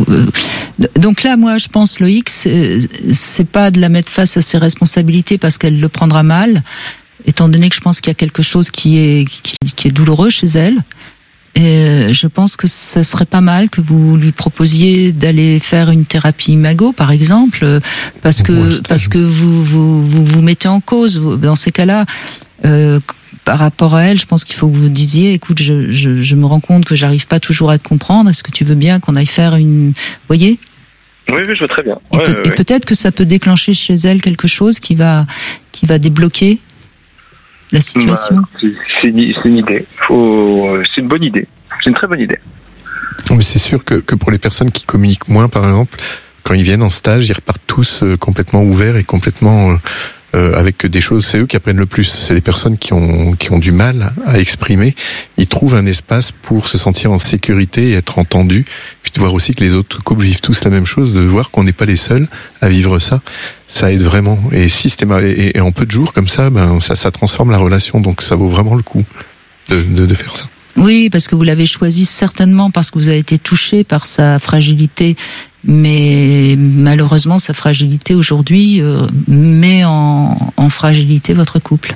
Donc là, moi, je pense, Loïc, c'est, c'est pas de la mettre face à ses responsabilités parce qu'elle le prendra mal, étant donné que je pense qu'il y a quelque chose qui est, qui, qui est douloureux chez elle. Et je pense que ce serait pas mal que vous lui proposiez d'aller faire une thérapie imago, par exemple, parce que parce que vous vous vous, vous mettez en cause dans ces cas-là. Euh, par rapport à elle, je pense qu'il faut que vous disiez, écoute, je, je, je me rends compte que j'arrive pas toujours à te comprendre. Est-ce que tu veux bien qu'on aille faire une, vous voyez? Oui, oui, je vois très bien. Et, Ouais, peut, ouais, et ouais. peut-être que ça peut déclencher chez elle quelque chose qui va qui va débloquer la situation. Bah, c'est, c'est, une, c'est une idée. Faut, c'est une bonne idée. C'est une très bonne idée. Mais c'est sûr que, que pour les personnes qui communiquent moins, par exemple, quand ils viennent en stage, ils repartent tous euh, complètement ouverts et complètement euh, euh, avec des choses. C'est eux qui apprennent le plus. C'est les personnes qui ont qui ont du mal à exprimer. Ils trouvent un espace pour se sentir en sécurité et être entendus. Puis de voir aussi que les autres couples vivent tous la même chose, de voir qu'on n'est pas les seuls à vivre ça. Ça aide vraiment. Et systématiquement, et, et en peu de jours comme ça, ben ça ça transforme la relation. Donc ça vaut vraiment le coup de de, de faire ça. Oui, parce que vous l'avez choisi certainement parce que vous avez été touché par sa fragilité, mais malheureusement sa fragilité aujourd'hui euh, met en, en fragilité votre couple.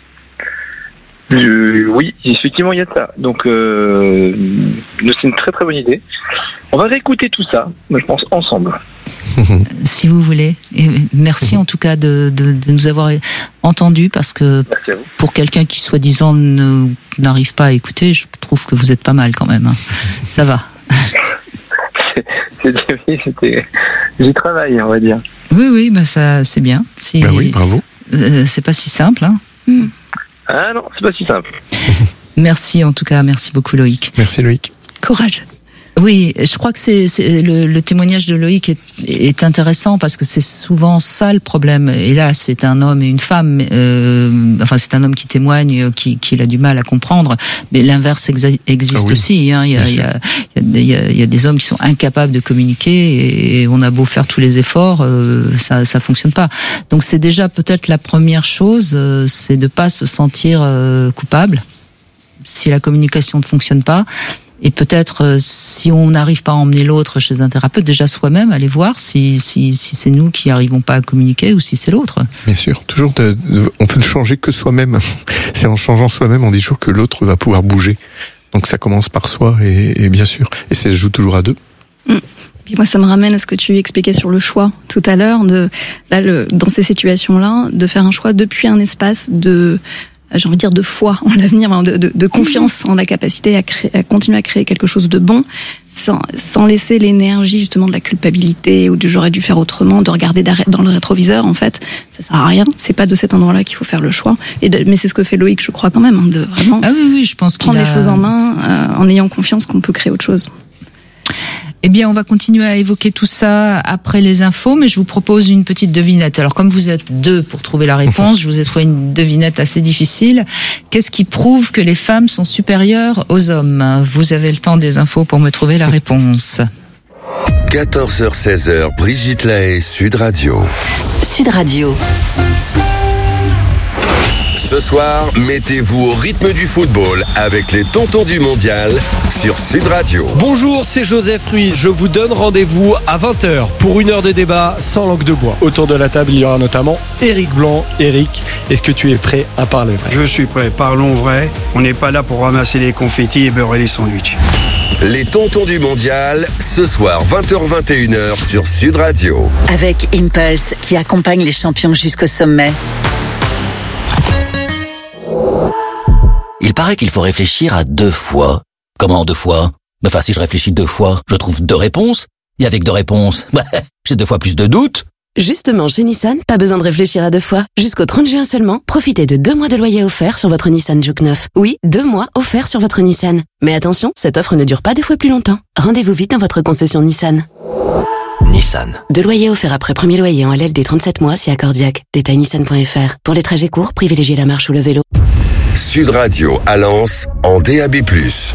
Euh, oui, effectivement, il y a de ça. Donc, euh, c'est une très très bonne idée. On va réécouter tout ça, je pense, ensemble. Si vous voulez. Et merci en tout cas de, de, de nous avoir entendus, parce que pour quelqu'un qui soi-disant ne, n'arrive pas à écouter, je trouve que vous êtes pas mal quand même. Hein. Ça va. c'est, c'est, c'était, j'y travaille, on va dire. Oui, oui, bah ça, c'est bien. Si, bah oui, bravo. Euh, c'est pas si simple. Hein. Mm. Ah non, c'est pas si simple. Merci en tout cas, merci beaucoup Loïc. Merci Loïc. Courage. Oui, je crois que c'est, c'est le, le témoignage de Loïc est, est intéressant parce que c'est souvent ça le problème. Et là, c'est un homme et une femme. Euh, enfin, c'est un homme qui témoigne, qui, qui a du mal à comprendre. Mais l'inverse exa- existe ah oui, aussi. Hein. Il y a, il y a, il y a, il y a des hommes qui sont incapables de communiquer et on a beau faire tous les efforts, euh, ça, ça fonctionne pas. Donc, c'est déjà peut-être la première chose, euh, c'est de pas se sentir euh, coupable si la communication ne fonctionne pas. Et peut-être, euh, si on n'arrive pas à emmener l'autre chez un thérapeute, déjà soi-même, aller voir si, si, si c'est nous qui n'arrivons pas à communiquer ou si c'est l'autre. Bien sûr, toujours, de, de, on peut ne changer que soi-même. C'est en changeant soi-même, on dit toujours que l'autre va pouvoir bouger. Donc ça commence par soi, et, et bien sûr. Et ça se joue toujours à deux. Mmh. Puis moi, ça me ramène à ce que tu expliquais sur le choix tout à l'heure, de, là, le, dans ces situations-là, de faire un choix depuis un espace de... j'ai envie de dire de foi en l'avenir, de, de, de confiance en la capacité à, créer, à continuer à créer quelque chose de bon, sans, sans laisser l'énergie justement de la culpabilité ou du j'aurais dû faire autrement, de regarder dans le rétroviseur. En fait, ça sert à rien. C'est pas de cet endroit-là qu'il faut faire le choix. Et de, mais c'est ce que fait Loïc, je crois quand même, hein, de vraiment ah oui, oui, je pense prendre qu'il les a... choses en main euh, en ayant confiance qu'on peut créer autre chose. Eh bien, on va continuer à évoquer tout ça après les infos, mais je vous propose une petite devinette. Alors, comme vous êtes deux pour trouver la réponse, je vous ai trouvé une devinette assez difficile. Qu'est-ce qui prouve que les femmes sont supérieures aux hommes? Vous avez le temps des infos pour me trouver la réponse. quatorze heures seize heures, Brigitte Lahaie, Sud Radio. Sud Radio. Ce soir, mettez-vous au rythme du football avec les tontons du mondial sur Sud Radio. Bonjour, c'est Joseph Ruiz. Je vous donne rendez-vous à vingt heures pour une heure de débat sans langue de bois. Autour de la table, il y aura notamment Éric Blanc. Éric, est-ce que tu es prêt à parler vrai? Je suis prêt, parlons vrai. On n'est pas là pour ramasser les confettis et beurrer les sandwichs. Les tontons du mondial, ce soir vingt heures vingt et une heures sur Sud Radio. Avec Impulse, qui accompagne les champions jusqu'au sommet. Il paraît qu'il faut réfléchir à deux fois. Comment deux fois? Enfin, si je réfléchis deux fois, je trouve deux réponses. Et avec deux réponses, bah, j'ai deux fois plus de doutes. Justement, chez Nissan, pas besoin de réfléchir à deux fois. Jusqu'au trente juin seulement, profitez de deux mois de loyer offert sur votre Nissan Juke neuf. Oui, deux mois offerts sur votre Nissan. Mais attention, cette offre ne dure pas deux fois plus longtemps. Rendez-vous vite dans votre concession Nissan. Nissan. Deux loyers offerts après premier loyer en L L D trente-sept mois si accordiaque. Détail nissan point f r. Pour les trajets courts, privilégiez la marche ou le vélo. Sud Radio à Lens en D A B plus.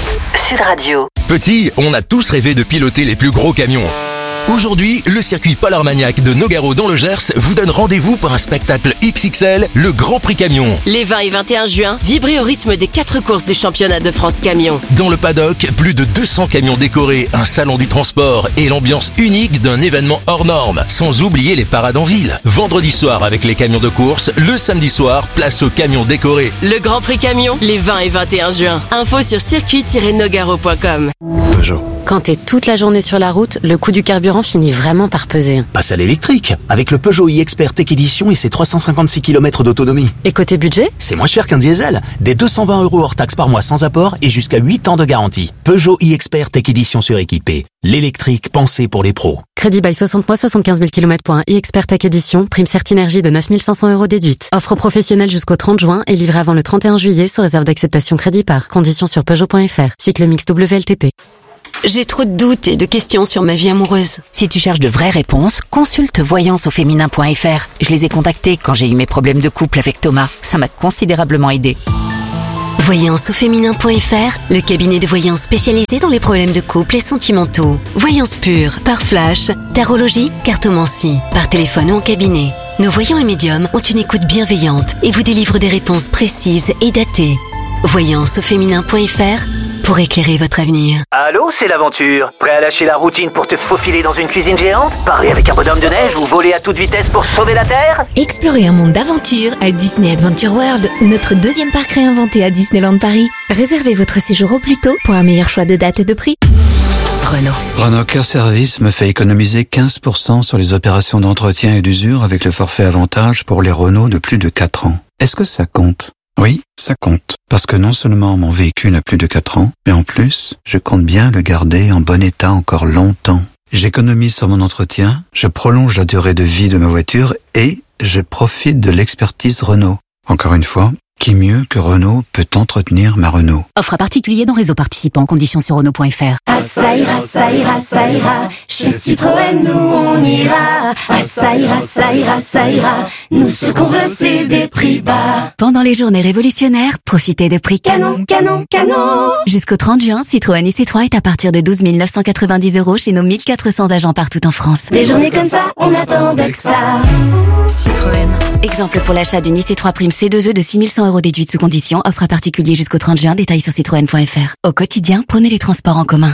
Sud Radio. Petit, on a tous rêvé de piloter les plus gros camions. Aujourd'hui, le circuit Paul Armagnac de Nogaro dans le Gers vous donne rendez-vous pour un spectacle X X L, le Grand Prix Camion. Les vingt et vingt et un juin, vibrez au rythme des quatre courses du championnat de France Camion. Dans le paddock, plus de deux cents camions décorés, un salon du transport et l'ambiance unique d'un événement hors norme. Sans oublier les parades en ville. Vendredi soir avec les camions de course, le samedi soir, place aux camions décorés. Le Grand Prix Camion, les vingt et vingt et un juin. Info sur circuit tiret nogaro point com. Peugeot. Quand t'es toute la journée sur la route, le coût du carburant finit vraiment par peser. Passe à l'électrique, avec le Peugeot e-Expert Tech Edition et ses trois cent cinquante-six kilomètres d'autonomie. Et côté budget? C'est moins cher qu'un diesel. Des deux cent vingt euros hors taxe par mois sans apport et jusqu'à huit ans de garantie. Peugeot e-Expert Tech Edition suréquipé. L'électrique pensé pour les pros. Crédit by soixante mois, soixante-quinze mille kilomètres pour un e-Expert Tech Edition. Prime Certinergie de neuf mille cinq cents euros déduite. Offre professionnelle jusqu'au trente juin et livrée avant le trente et un juillet sous réserve d'acceptation crédit par. Conditions sur peugeot point f r. Cycle mix W L T P. J'ai trop de doutes et de questions sur ma vie amoureuse. Si tu cherches de vraies réponses, consulte voyance au féminin point f r. Je les ai contactés quand j'ai eu mes problèmes de couple avec Thomas. Ça m'a considérablement aidé. Voyance au féminin point f r, le cabinet de voyance spécialisé dans les problèmes de couple et sentimentaux. Voyance pure, par flash, tarologie, cartomancie, par téléphone ou en cabinet. Nos voyants et médiums ont une écoute bienveillante et vous délivrent des réponses précises et datées. Voyance au féminin point f r pour éclairer votre avenir. Allô, c'est l'aventure. Prêt à lâcher la routine pour te faufiler dans une cuisine géante? Parler avec un bonhomme de neige ou voler à toute vitesse pour sauver la Terre? Explorez un monde d'aventure à Disney Adventure World, notre deuxième parc réinventé à Disneyland Paris. Réservez votre séjour au plus tôt pour un meilleur choix de date et de prix. Renault. Renault Care Service me fait économiser quinze pour cent sur les opérations d'entretien et d'usure avec le forfait avantage pour les Renault de plus de quatre ans. Est-ce que ça compte? Oui, ça compte. Parce que non seulement mon véhicule a plus de quatre ans, mais en plus, je compte bien le garder en bon état encore longtemps. J'économise sur mon entretien, je prolonge la durée de vie de ma voiture et je profite de l'expertise Renault. Encore une fois, qui mieux que Renault peut entretenir ma Renault? Offre à particulier dans réseau participant, conditions sur Renault point f r. Ah ça ira, ça ira, ça ira, chez Citroën nous on ira. Ah ça ira, ça ira, ça ira, nous ce qu'on veut c'est des prix bas. Pendant les journées révolutionnaires, profitez de prix canon, canon, canon. Jusqu'au trente juin, Citroën I C trois est à partir de douze mille neuf cent quatre-vingt-dix euros chez nos mille quatre cents agents partout en France. Des journées comme ça, on attendait que ça. Citroën. Exemple pour l'achat d'une I C trois Prime C deux E de six mille cent euros déduite sous condition, offre à particulier jusqu'au trente juin, détails sur citroën point f r. Au quotidien, prenez les transports en commun.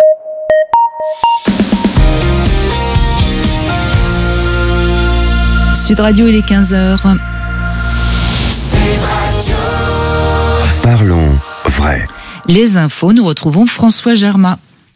Sud Radio, il est quinze heures. Parlons vrai. Les infos, nous retrouvons François Germain.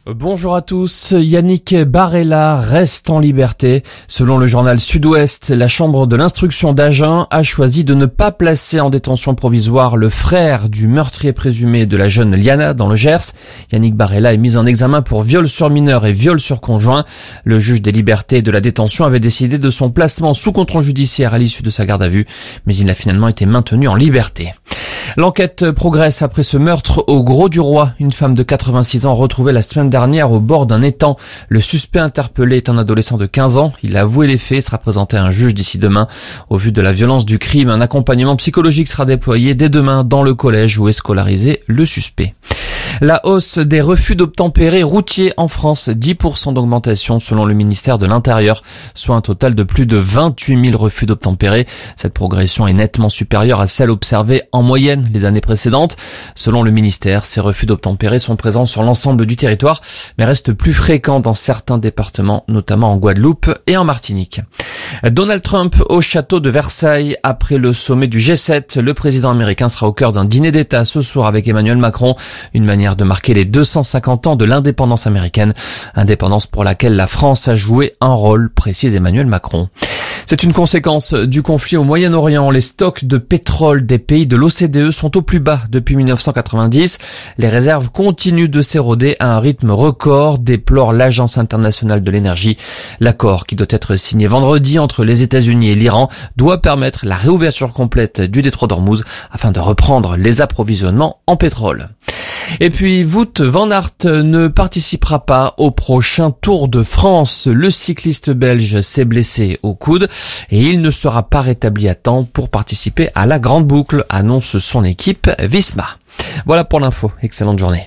Bonjour à tous. Yannick Barella reste en liberté. Selon le journal Sud-Ouest, la chambre de l'instruction d'Agen a choisi de ne pas placer en détention provisoire le frère du meurtrier présumé de la jeune Liana dans le Gers. Yannick Barella est mis en examen pour viol sur mineur et viol sur conjoint. Le juge des libertés et de la détention avait décidé de son placement sous contrôle judiciaire à l'issue de sa garde à vue, mais il a finalement été maintenu en liberté. L'enquête progresse après ce meurtre au Grau-du-Roi. Une femme de quatre-vingt-six ans retrouvée la semaine dernière au bord d'un étang. Le suspect interpellé est un adolescent de quinze ans. Il a avoué les faits et sera présenté à un juge d'ici demain. Au vu de la violence du crime, un accompagnement psychologique sera déployé dès demain dans le collège où est scolarisé le suspect. La hausse des refus d'obtempérer routiers en France, dix pour cent d'augmentation selon le ministère de l'Intérieur, soit un total de plus de vingt-huit mille refus d'obtempérer. Cette progression est nettement supérieure à celle observée en moyenne les années précédentes. Selon le ministère, ces refus d'obtempérer sont présents sur l'ensemble du territoire, mais restent plus fréquents dans certains départements, notamment en Guadeloupe et en Martinique. Donald Trump au château de Versailles. Après le sommet du G sept, le président américain sera au cœur d'un dîner d'État ce soir avec Emmanuel Macron. Une manière de marquer les deux cent cinquante ans de l'indépendance américaine. Indépendance pour laquelle la France a joué un rôle, précise Emmanuel Macron. C'est une conséquence du conflit au Moyen-Orient. Les stocks de pétrole des pays de l'O C D E sont au plus bas depuis mille neuf cent quatre-vingt-dix. Les réserves continuent de s'éroder à un rythme record, déplore l'Agence internationale de l'énergie. L'accord, qui doit être signé vendredi entre les États-Unis et l'Iran, doit permettre la réouverture complète du détroit d'Ormuz afin de reprendre les approvisionnements en pétrole. Et puis, Wout van Aert ne participera pas au prochain Tour de France. Le cycliste belge s'est blessé au coude et il ne sera pas rétabli à temps pour participer à la Grande Boucle, annonce son équipe Visma. Voilà pour l'info. Excellente journée.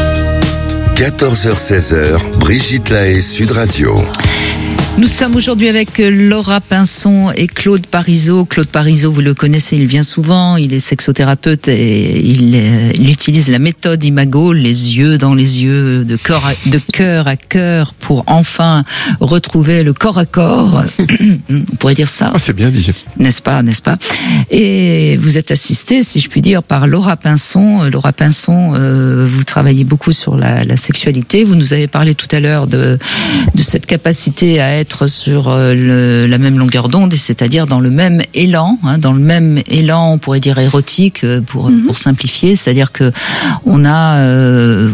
quatorze heures seize, Brigitte Lahaie, Sud Radio. Nous sommes aujourd'hui avec Laura Pinson et Claude Parisot. Claude Parisot, vous le connaissez, il vient souvent, il est sexothérapeute et il, il utilise la méthode Imago, les yeux dans les yeux, de cœur à, de cœur à cœur, pour enfin retrouver le corps à corps. On pourrait dire ça. Ah, c'est bien dit. N'est-ce pas, n'est-ce pas? Et vous êtes assisté, si je puis dire, par Laura Pinson. Laura Pinson, euh, vous travaillez beaucoup sur la, la sexualité. Vous nous avez parlé tout à l'heure de, de cette capacité à être être sur le, la même longueur d'onde, c'est-à-dire dans le même élan, hein, dans le même élan, on pourrait dire érotique, pour, mm-hmm. pour simplifier, c'est-à-dire que on a euh,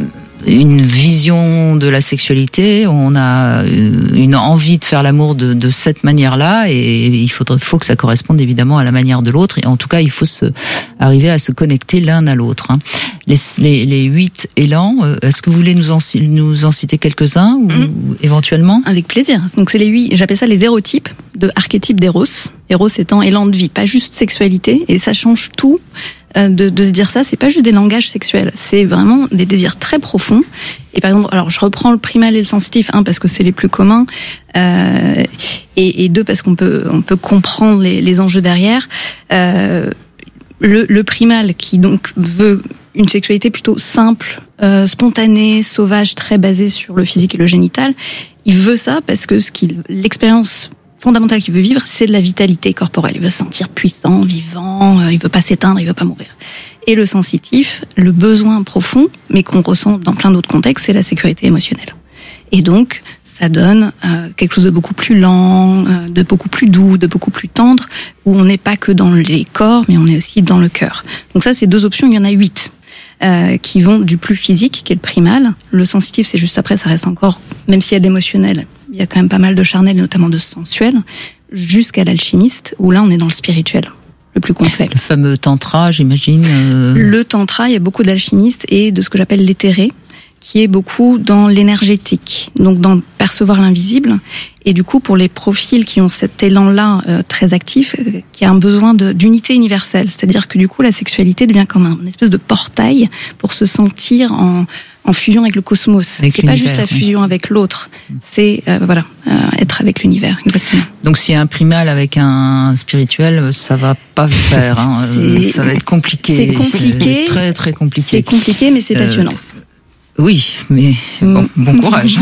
une vision de la sexualité, on a une envie de faire l'amour de, de cette manière-là, et il faudrait, faut que ça corresponde évidemment à la manière de l'autre, et en tout cas, il faut se, arriver à se connecter l'un à l'autre. Hein. Les, les, les huit élans, est-ce que vous voulez nous en, nous en citer quelques-uns, ou, mmh. ou éventuellement? Avec plaisir. Donc c'est les huit, j'appelle ça les hérotypes, de archétypes d'Eros. Eros étant élan de vie, pas juste sexualité, et ça change tout. De, de se dire ça, c'est pas juste des langages sexuels, c'est vraiment des désirs très profonds. Et par exemple, alors je reprends le primal et le sensitif, un parce que c'est les plus communs, euh, et, et deux parce qu'on peut on peut comprendre les, les enjeux derrière. Euh, le, le primal qui donc veut une sexualité plutôt simple, euh, spontanée, sauvage, très basée sur le physique et le génital. Il veut ça parce que ce qu'il l'expérience fondamental qu'il veut vivre, c'est de la vitalité corporelle. Il veut se sentir puissant, vivant, il veut pas s'éteindre, il veut pas mourir. Et le sensitif, le besoin profond, mais qu'on ressent dans plein d'autres contextes, c'est la sécurité émotionnelle. Et donc, ça donne euh, quelque chose de beaucoup plus lent, euh, de beaucoup plus doux, de beaucoup plus tendre, où on n'est pas que dans les corps, mais on est aussi dans le cœur. Donc ça, c'est deux options, il y en a huit. Euh, qui vont du plus physique, qui est le primal. Le sensitif, c'est juste après, ça reste encore, même s'il y a d'émotionnel, il y a quand même pas mal de charnel, notamment de sensuel, jusqu'à l'alchimiste, où là, on est dans le spirituel, le plus complet. Le fameux tantra, j'imagine. Euh... Le tantra, il y a beaucoup d'alchimistes et de ce que j'appelle l'éthéré, qui est beaucoup dans l'énergétique, donc dans percevoir l'invisible. Et du coup, pour les profils qui ont cet élan-là euh, très actif, euh, qui a un besoin de, d'unité universelle, c'est-à-dire que du coup, la sexualité devient comme un, une espèce de portail pour se sentir en, en fusion avec le cosmos. Avec c'est pas juste la fusion oui. avec l'autre, c'est euh, voilà euh, être avec l'univers, exactement. Donc, s'il y a un primal avec un spirituel, ça va pas le faire. Hein. Ça va être compliqué. C'est compliqué, c'est très très compliqué. C'est compliqué, mais c'est passionnant. Euh, Oui, mais bon, bon courage.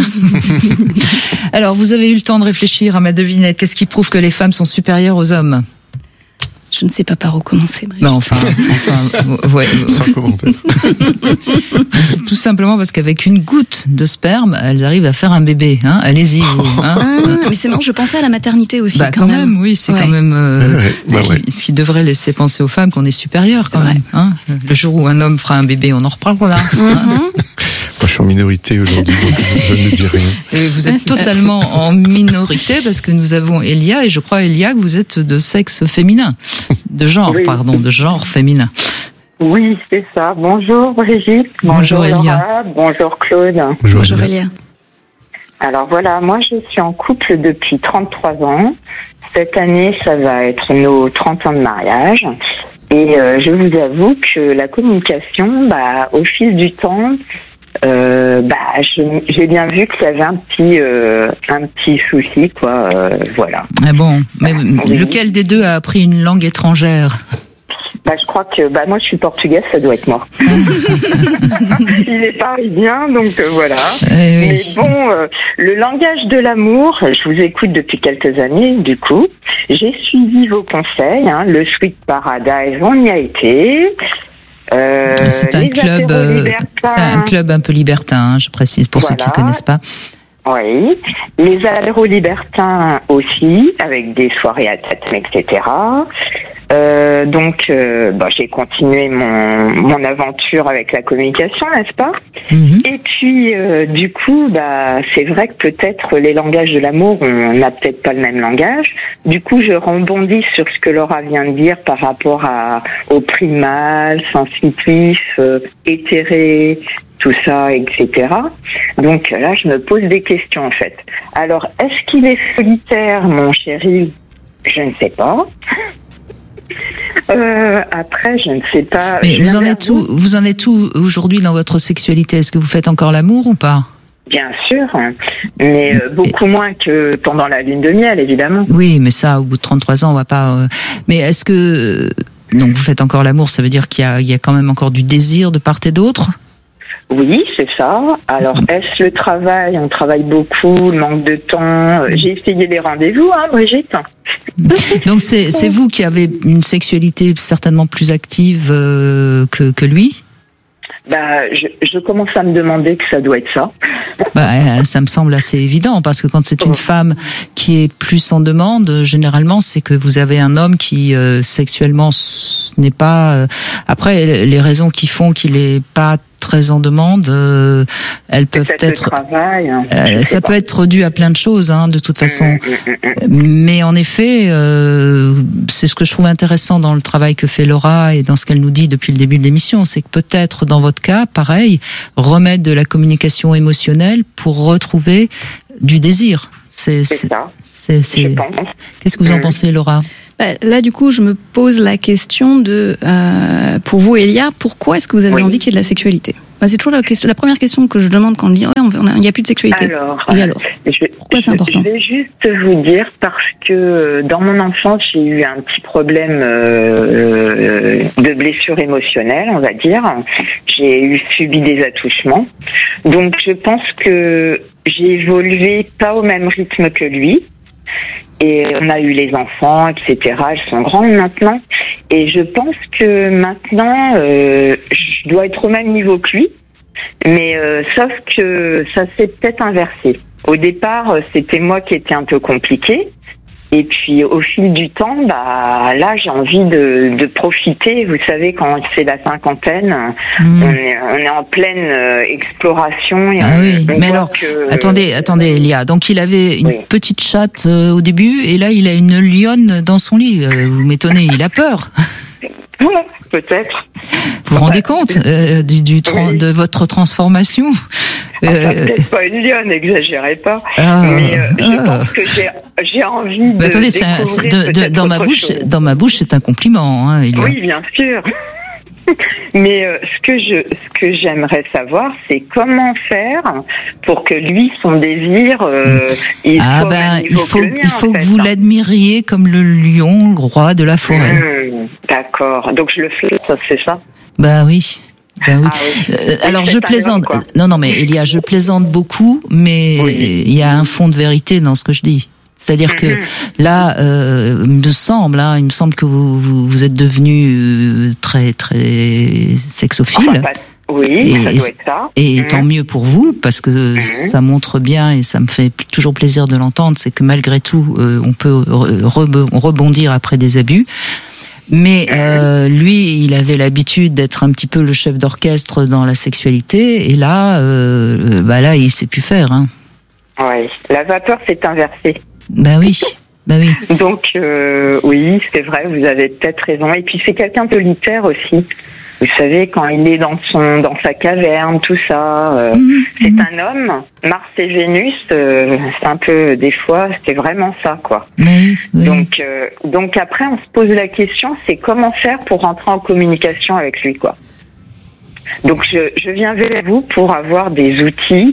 Alors, vous avez eu le temps de réfléchir à ma devinette. Qu'est-ce qui prouve que les femmes sont supérieures aux hommes? Je ne sais pas par où commencer, Brigitte. Non, enfin, enfin, ouais. Sans commentaire. C'est tout simplement parce qu'avec une goutte de sperme, elles arrivent à faire un bébé. Hein. Allez-y, vous. Hein. Ah, mais c'est marrant, je pensais à la maternité aussi. Bah, quand, quand même. même, oui, c'est ouais. quand même euh, ouais, bah, ce, ouais. qui, ce qui devrait laisser penser aux femmes qu'on est supérieur quand même. Hein. Le jour où un homme fera un bébé, on en reparlera. Mm-hmm. Hein. Moi, je suis en minorité aujourd'hui, donc je, je ne dis rien. Et vous êtes totalement en minorité parce que nous avons Elia, et je crois, Elia, que vous êtes de sexe féminin. De genre, oui. pardon, de genre féminin. Oui, c'est ça. Bonjour Brigitte. Bonjour, bonjour Elia. Laura. Bonjour Claude. Bonjour, bonjour Elia. Alors voilà, moi je suis en couple depuis trente-trois ans. Cette année, ça va être nos trente ans de mariage. Et euh, je vous avoue que la communication, bah, au fil du temps, euh, bah, je, j'ai bien vu qu'il y avait un petit, euh, un petit souci, quoi. Euh, voilà. Ah bon, mais oui. Lequel des deux a appris une langue étrangère ? Bah, je crois que bah moi je suis portugaise, ça doit être moi. Il est parisien, donc euh, voilà. Eh oui. Mais bon, euh, le langage de l'amour, je vous écoute depuis quelques années, du coup. J'ai suivi vos conseils, hein, le Sweet Paradise, on y a été. Euh, c'est un club, euh, c'est un club un peu libertin, hein, je précise pour voilà. Ceux qui ne connaissent pas. Oui, les apéros libertins aussi, avec des soirées à tête, et cetera. Euh, donc, euh, bah, j'ai continué mon, mon aventure avec la communication, n'est-ce pas ? Mm-hmm. Et puis, euh, du coup, bah, c'est vrai que peut-être les langages de l'amour, on n'a peut-être pas le même langage. Du coup, je rebondis sur ce que Laura vient de dire par rapport à, au primal, sensitif, euh, éthéré, tout ça, et cetera. Donc là, je me pose des questions, en fait. Alors, est-ce qu'il est solitaire, mon chéri ? Je ne sais pas. Euh, après, je ne sais pas. Mais vous en êtes où, vous en êtes où aujourd'hui dans votre sexualité ? Est-ce que vous faites encore l'amour ou pas ? Bien sûr, mais euh, beaucoup moins que pendant la lune de miel, évidemment. Oui, mais ça, au bout de trente-trois ans, on va pas... Euh... Mais est-ce que... Donc, vous faites encore l'amour, ça veut dire qu'il y a, il y a quand même encore du désir de part et d'autre ? Oui, c'est ça. Alors, est-ce le travail ? On travaille beaucoup, le manque de temps. J'ai essayé les rendez-vous, hein, Brigitte. Donc, c'est, c'est vous qui avez une sexualité certainement plus active euh, que, que lui ? Bah, je, je commence à me demander que ça doit être ça. Bah, ça me semble assez évident, parce que quand c'est une femme qui est plus en demande, généralement, c'est que vous avez un homme qui, euh, sexuellement, n'est pas... Euh, après, les raisons qui font qu'il est pas très en demande, euh, elles peuvent peut-être être... Le travail, hein, euh, ça pas. peut être dû à plein de choses, hein, de toute façon. Mmh, mmh, mmh. Mais en effet, euh, c'est ce que je trouve intéressant dans le travail que fait Laura et dans ce qu'elle nous dit depuis le début de l'émission, c'est que peut-être dans votre cas, pareil, remettre de la communication émotionnelle pour retrouver du désir. C'est, c'est, c'est ça. C'est, c'est... Qu'est-ce que vous en mmh. pensez, Laura ? Bah, là, du coup, je me pose la question de, euh, pour vous, Elia, pourquoi est-ce que vous avez oui. envie qu'il y ait de la sexualité ? Bah, c'est toujours la, question, la première question que je demande quand on dit, ouais, il n'y a plus de sexualité. Alors, Et alors je, pourquoi je, c'est important ? Je vais juste vous dire parce que dans mon enfance, j'ai eu un petit problème euh, de blessure émotionnelle, on va dire. J'ai eu subi des attouchements. Donc, je pense que j'ai évolué pas au même rythme que lui. Et on a eu les enfants, et cetera. Elles sont grandes maintenant. Et je pense que maintenant, euh, je dois être au même niveau que lui. Mais euh, sauf que ça s'est peut-être inversé. Au départ, c'était moi qui étais un peu compliquée. Et puis au fil du temps, bah là j'ai envie de, de profiter. Vous savez, quand c'est la cinquantaine, mmh. on, est, on est en pleine euh, exploration. Et ah on, oui, on mais alors, que... attendez, attendez, Elia. Donc il avait une oui. petite chatte euh, au début, et là il a une lionne dans son lit. Euh, vous m'étonnez, il a peur. Oui, peut-être. Vous vous rendez compte euh, du, du tra- oui. de votre transformation enfin, euh, peut-être pas une lionne, n'exagérez pas. Ah, mais euh, je ah. pense que j'ai, j'ai envie de attendez, découvrir c'est un, c'est de, de, dans ma bouche, chose. Dans ma bouche, c'est un compliment. Hein, oui, bien sûr. Mais euh, ce que je, ce que j'aimerais savoir, c'est comment faire pour que lui, son désir, euh, il ah soit ben, au il faut, que le mien, il faut en que fait, vous hein. l'admiriez comme le lion, le roi de la forêt. Mmh, d'accord. Donc je le fais, ça, c'est ça. Ben oui. Ben oui. Ah oui. Euh, alors je plaisante. Non, non, mais Elia, je plaisante beaucoup, mais oui. il y a un fond de vérité dans ce que je dis. C'est-à-dire que là, euh, il me semble, hein, il me semble que vous vous, vous êtes devenu très très sexophile. Enfin, pas... Oui, et, ça doit être ça. Et mmh. tant mieux pour vous, parce que mmh. ça montre bien, et ça me fait toujours plaisir de l'entendre, c'est que malgré tout, euh, on peut re- rebondir après des abus. Mais euh, lui, il avait l'habitude d'être un petit peu le chef d'orchestre dans la sexualité, et là, euh, bah là, il sait plus faire. Hein. Oui, la vapeur s'est inversée. Bah oui, bah oui. Donc euh, oui, c'est vrai, vous avez peut-être raison. Et puis c'est quelqu'un de solitaire aussi. Vous savez, quand il est dans son dans sa caverne, tout ça, euh, mmh, c'est mmh. un homme. Mars et Vénus, euh, c'est un peu des fois, c'est vraiment ça, quoi. Oui, oui. Donc euh, donc après, on se pose la question, c'est comment faire pour rentrer en communication avec lui, quoi. Donc je, je viens vers vous pour avoir des outils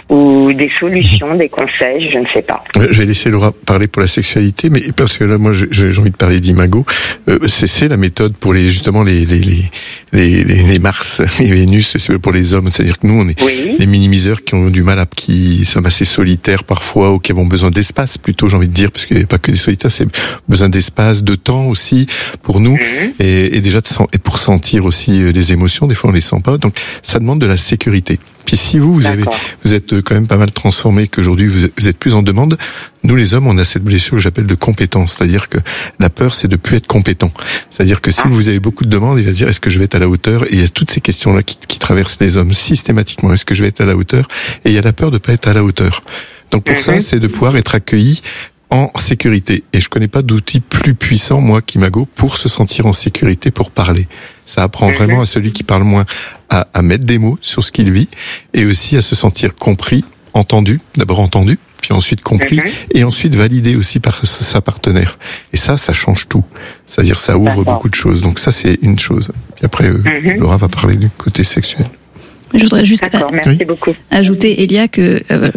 ou des solutions, des conseils, je ne sais pas. Je vais laisser Laura parler pour la sexualité, mais parce que là, moi, j'ai envie de parler d'imago. Euh, c'est, c'est la méthode pour les justement les les les les, les, les Mars et Vénus, c'est pour les hommes. C'est-à-dire que nous, on est oui. les minimiseurs qui ont du mal à, qui sont assez solitaires parfois, ou qui ont besoin d'espace plutôt, j'ai envie de dire, parce qu'il n'y a pas que des solitaires, c'est besoin d'espace, de temps aussi pour nous, mmh. et, et déjà de, et pour sentir aussi les émotions. Des fois, on les sent pas. Donc, ça demande de la sécurité. Puis si vous, vous avez, vous êtes quand même pas mal transformé, qu'aujourd'hui vous êtes, vous êtes plus en demande. Nous, les hommes, on a cette blessure que j'appelle de compétence. C'est-à-dire que la peur, c'est de plus être compétent. C'est-à-dire que si vous avez beaucoup de demandes, il va se dire, est-ce que je vais être à la hauteur? Et il y a toutes ces questions-là qui, qui traversent les hommes systématiquement. Est-ce que je vais être à la hauteur? Et il y a la peur de pas être à la hauteur. Donc pour mmh. ça, c'est de pouvoir être accueilli en sécurité. Et je connais pas d'outil plus puissant, moi, qu'Imago, pour se sentir en sécurité, pour parler. Ça apprend vraiment à celui qui parle moins à, à mettre des mots sur ce qu'il vit, et aussi à se sentir compris, entendu, d'abord entendu, puis ensuite compris, mm-hmm. et ensuite validé aussi par sa partenaire. Et ça, ça change tout. C'est-à-dire, ça ouvre D'accord. beaucoup de choses. Donc ça, c'est une chose. Puis après, euh, mm-hmm. Laura va parler du côté sexuel. Je voudrais juste D'accord, merci oui. beaucoup. ajouter, Elia, que euh,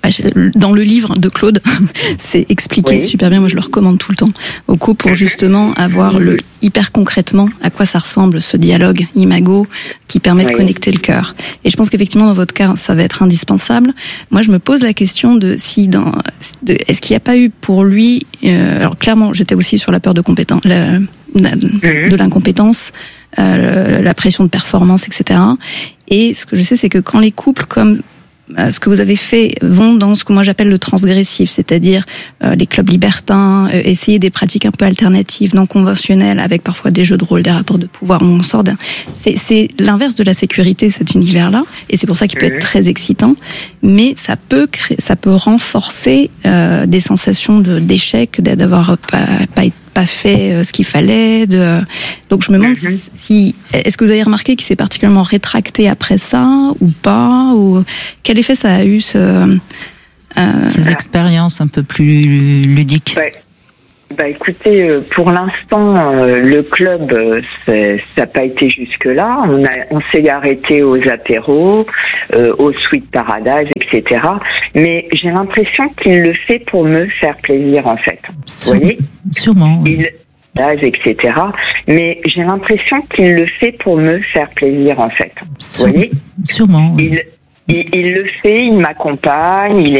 dans le livre de Claude, c'est expliqué oui. super bien. Moi, je le recommande tout le temps aux couples pour justement avoir le hyper concrètement à quoi ça ressemble ce dialogue imago qui permet oui. de connecter le cœur. Et je pense qu'effectivement, dans votre cas, ça va être indispensable. Moi, je me pose la question de si dans, de, est-ce qu'il n'y a pas eu pour lui, euh, alors clairement, j'étais aussi sur la peur de compétence, la, de, de l'incompétence, euh, la pression de performance, et cetera. Et ce que je sais, c'est que quand les couples comme ce que vous avez fait vont dans ce que moi j'appelle le transgressif, c'est-à-dire euh, les clubs libertins, euh, essayer des pratiques un peu alternatives, non conventionnelles, avec parfois des jeux de rôle, des rapports de pouvoir où on sort d'un... C'est, c'est l'inverse de la sécurité, cet univers-là, et c'est pour ça qu'il peut être très excitant, mais ça peut créer, ça peut renforcer euh, des sensations de, d'échec, d'avoir pas, pas été pas fait ce qu'il fallait. De... Donc je me demande mm-hmm. si est-ce que vous avez remarqué qu'il s'est particulièrement rétracté après ça ou pas, ou quel effet ça a eu ce, euh... ces expériences un peu plus ludiques. Ouais. Bah écoutez, pour l'instant, le club, ça n'a pas été jusque-là. On, a, on s'est arrêté aux apéros, euh, aux Sweet Paradise, et cetera. Mais j'ai l'impression qu'il le fait pour me faire plaisir, en fait. Sûre, vous voyez ? Sûrement. Oui. Il, et cetera. Mais j'ai l'impression qu'il le fait pour me faire plaisir, en fait. Sûre, vous voyez ? Sûrement. Oui. Il, il, il le fait, il m'accompagne, il est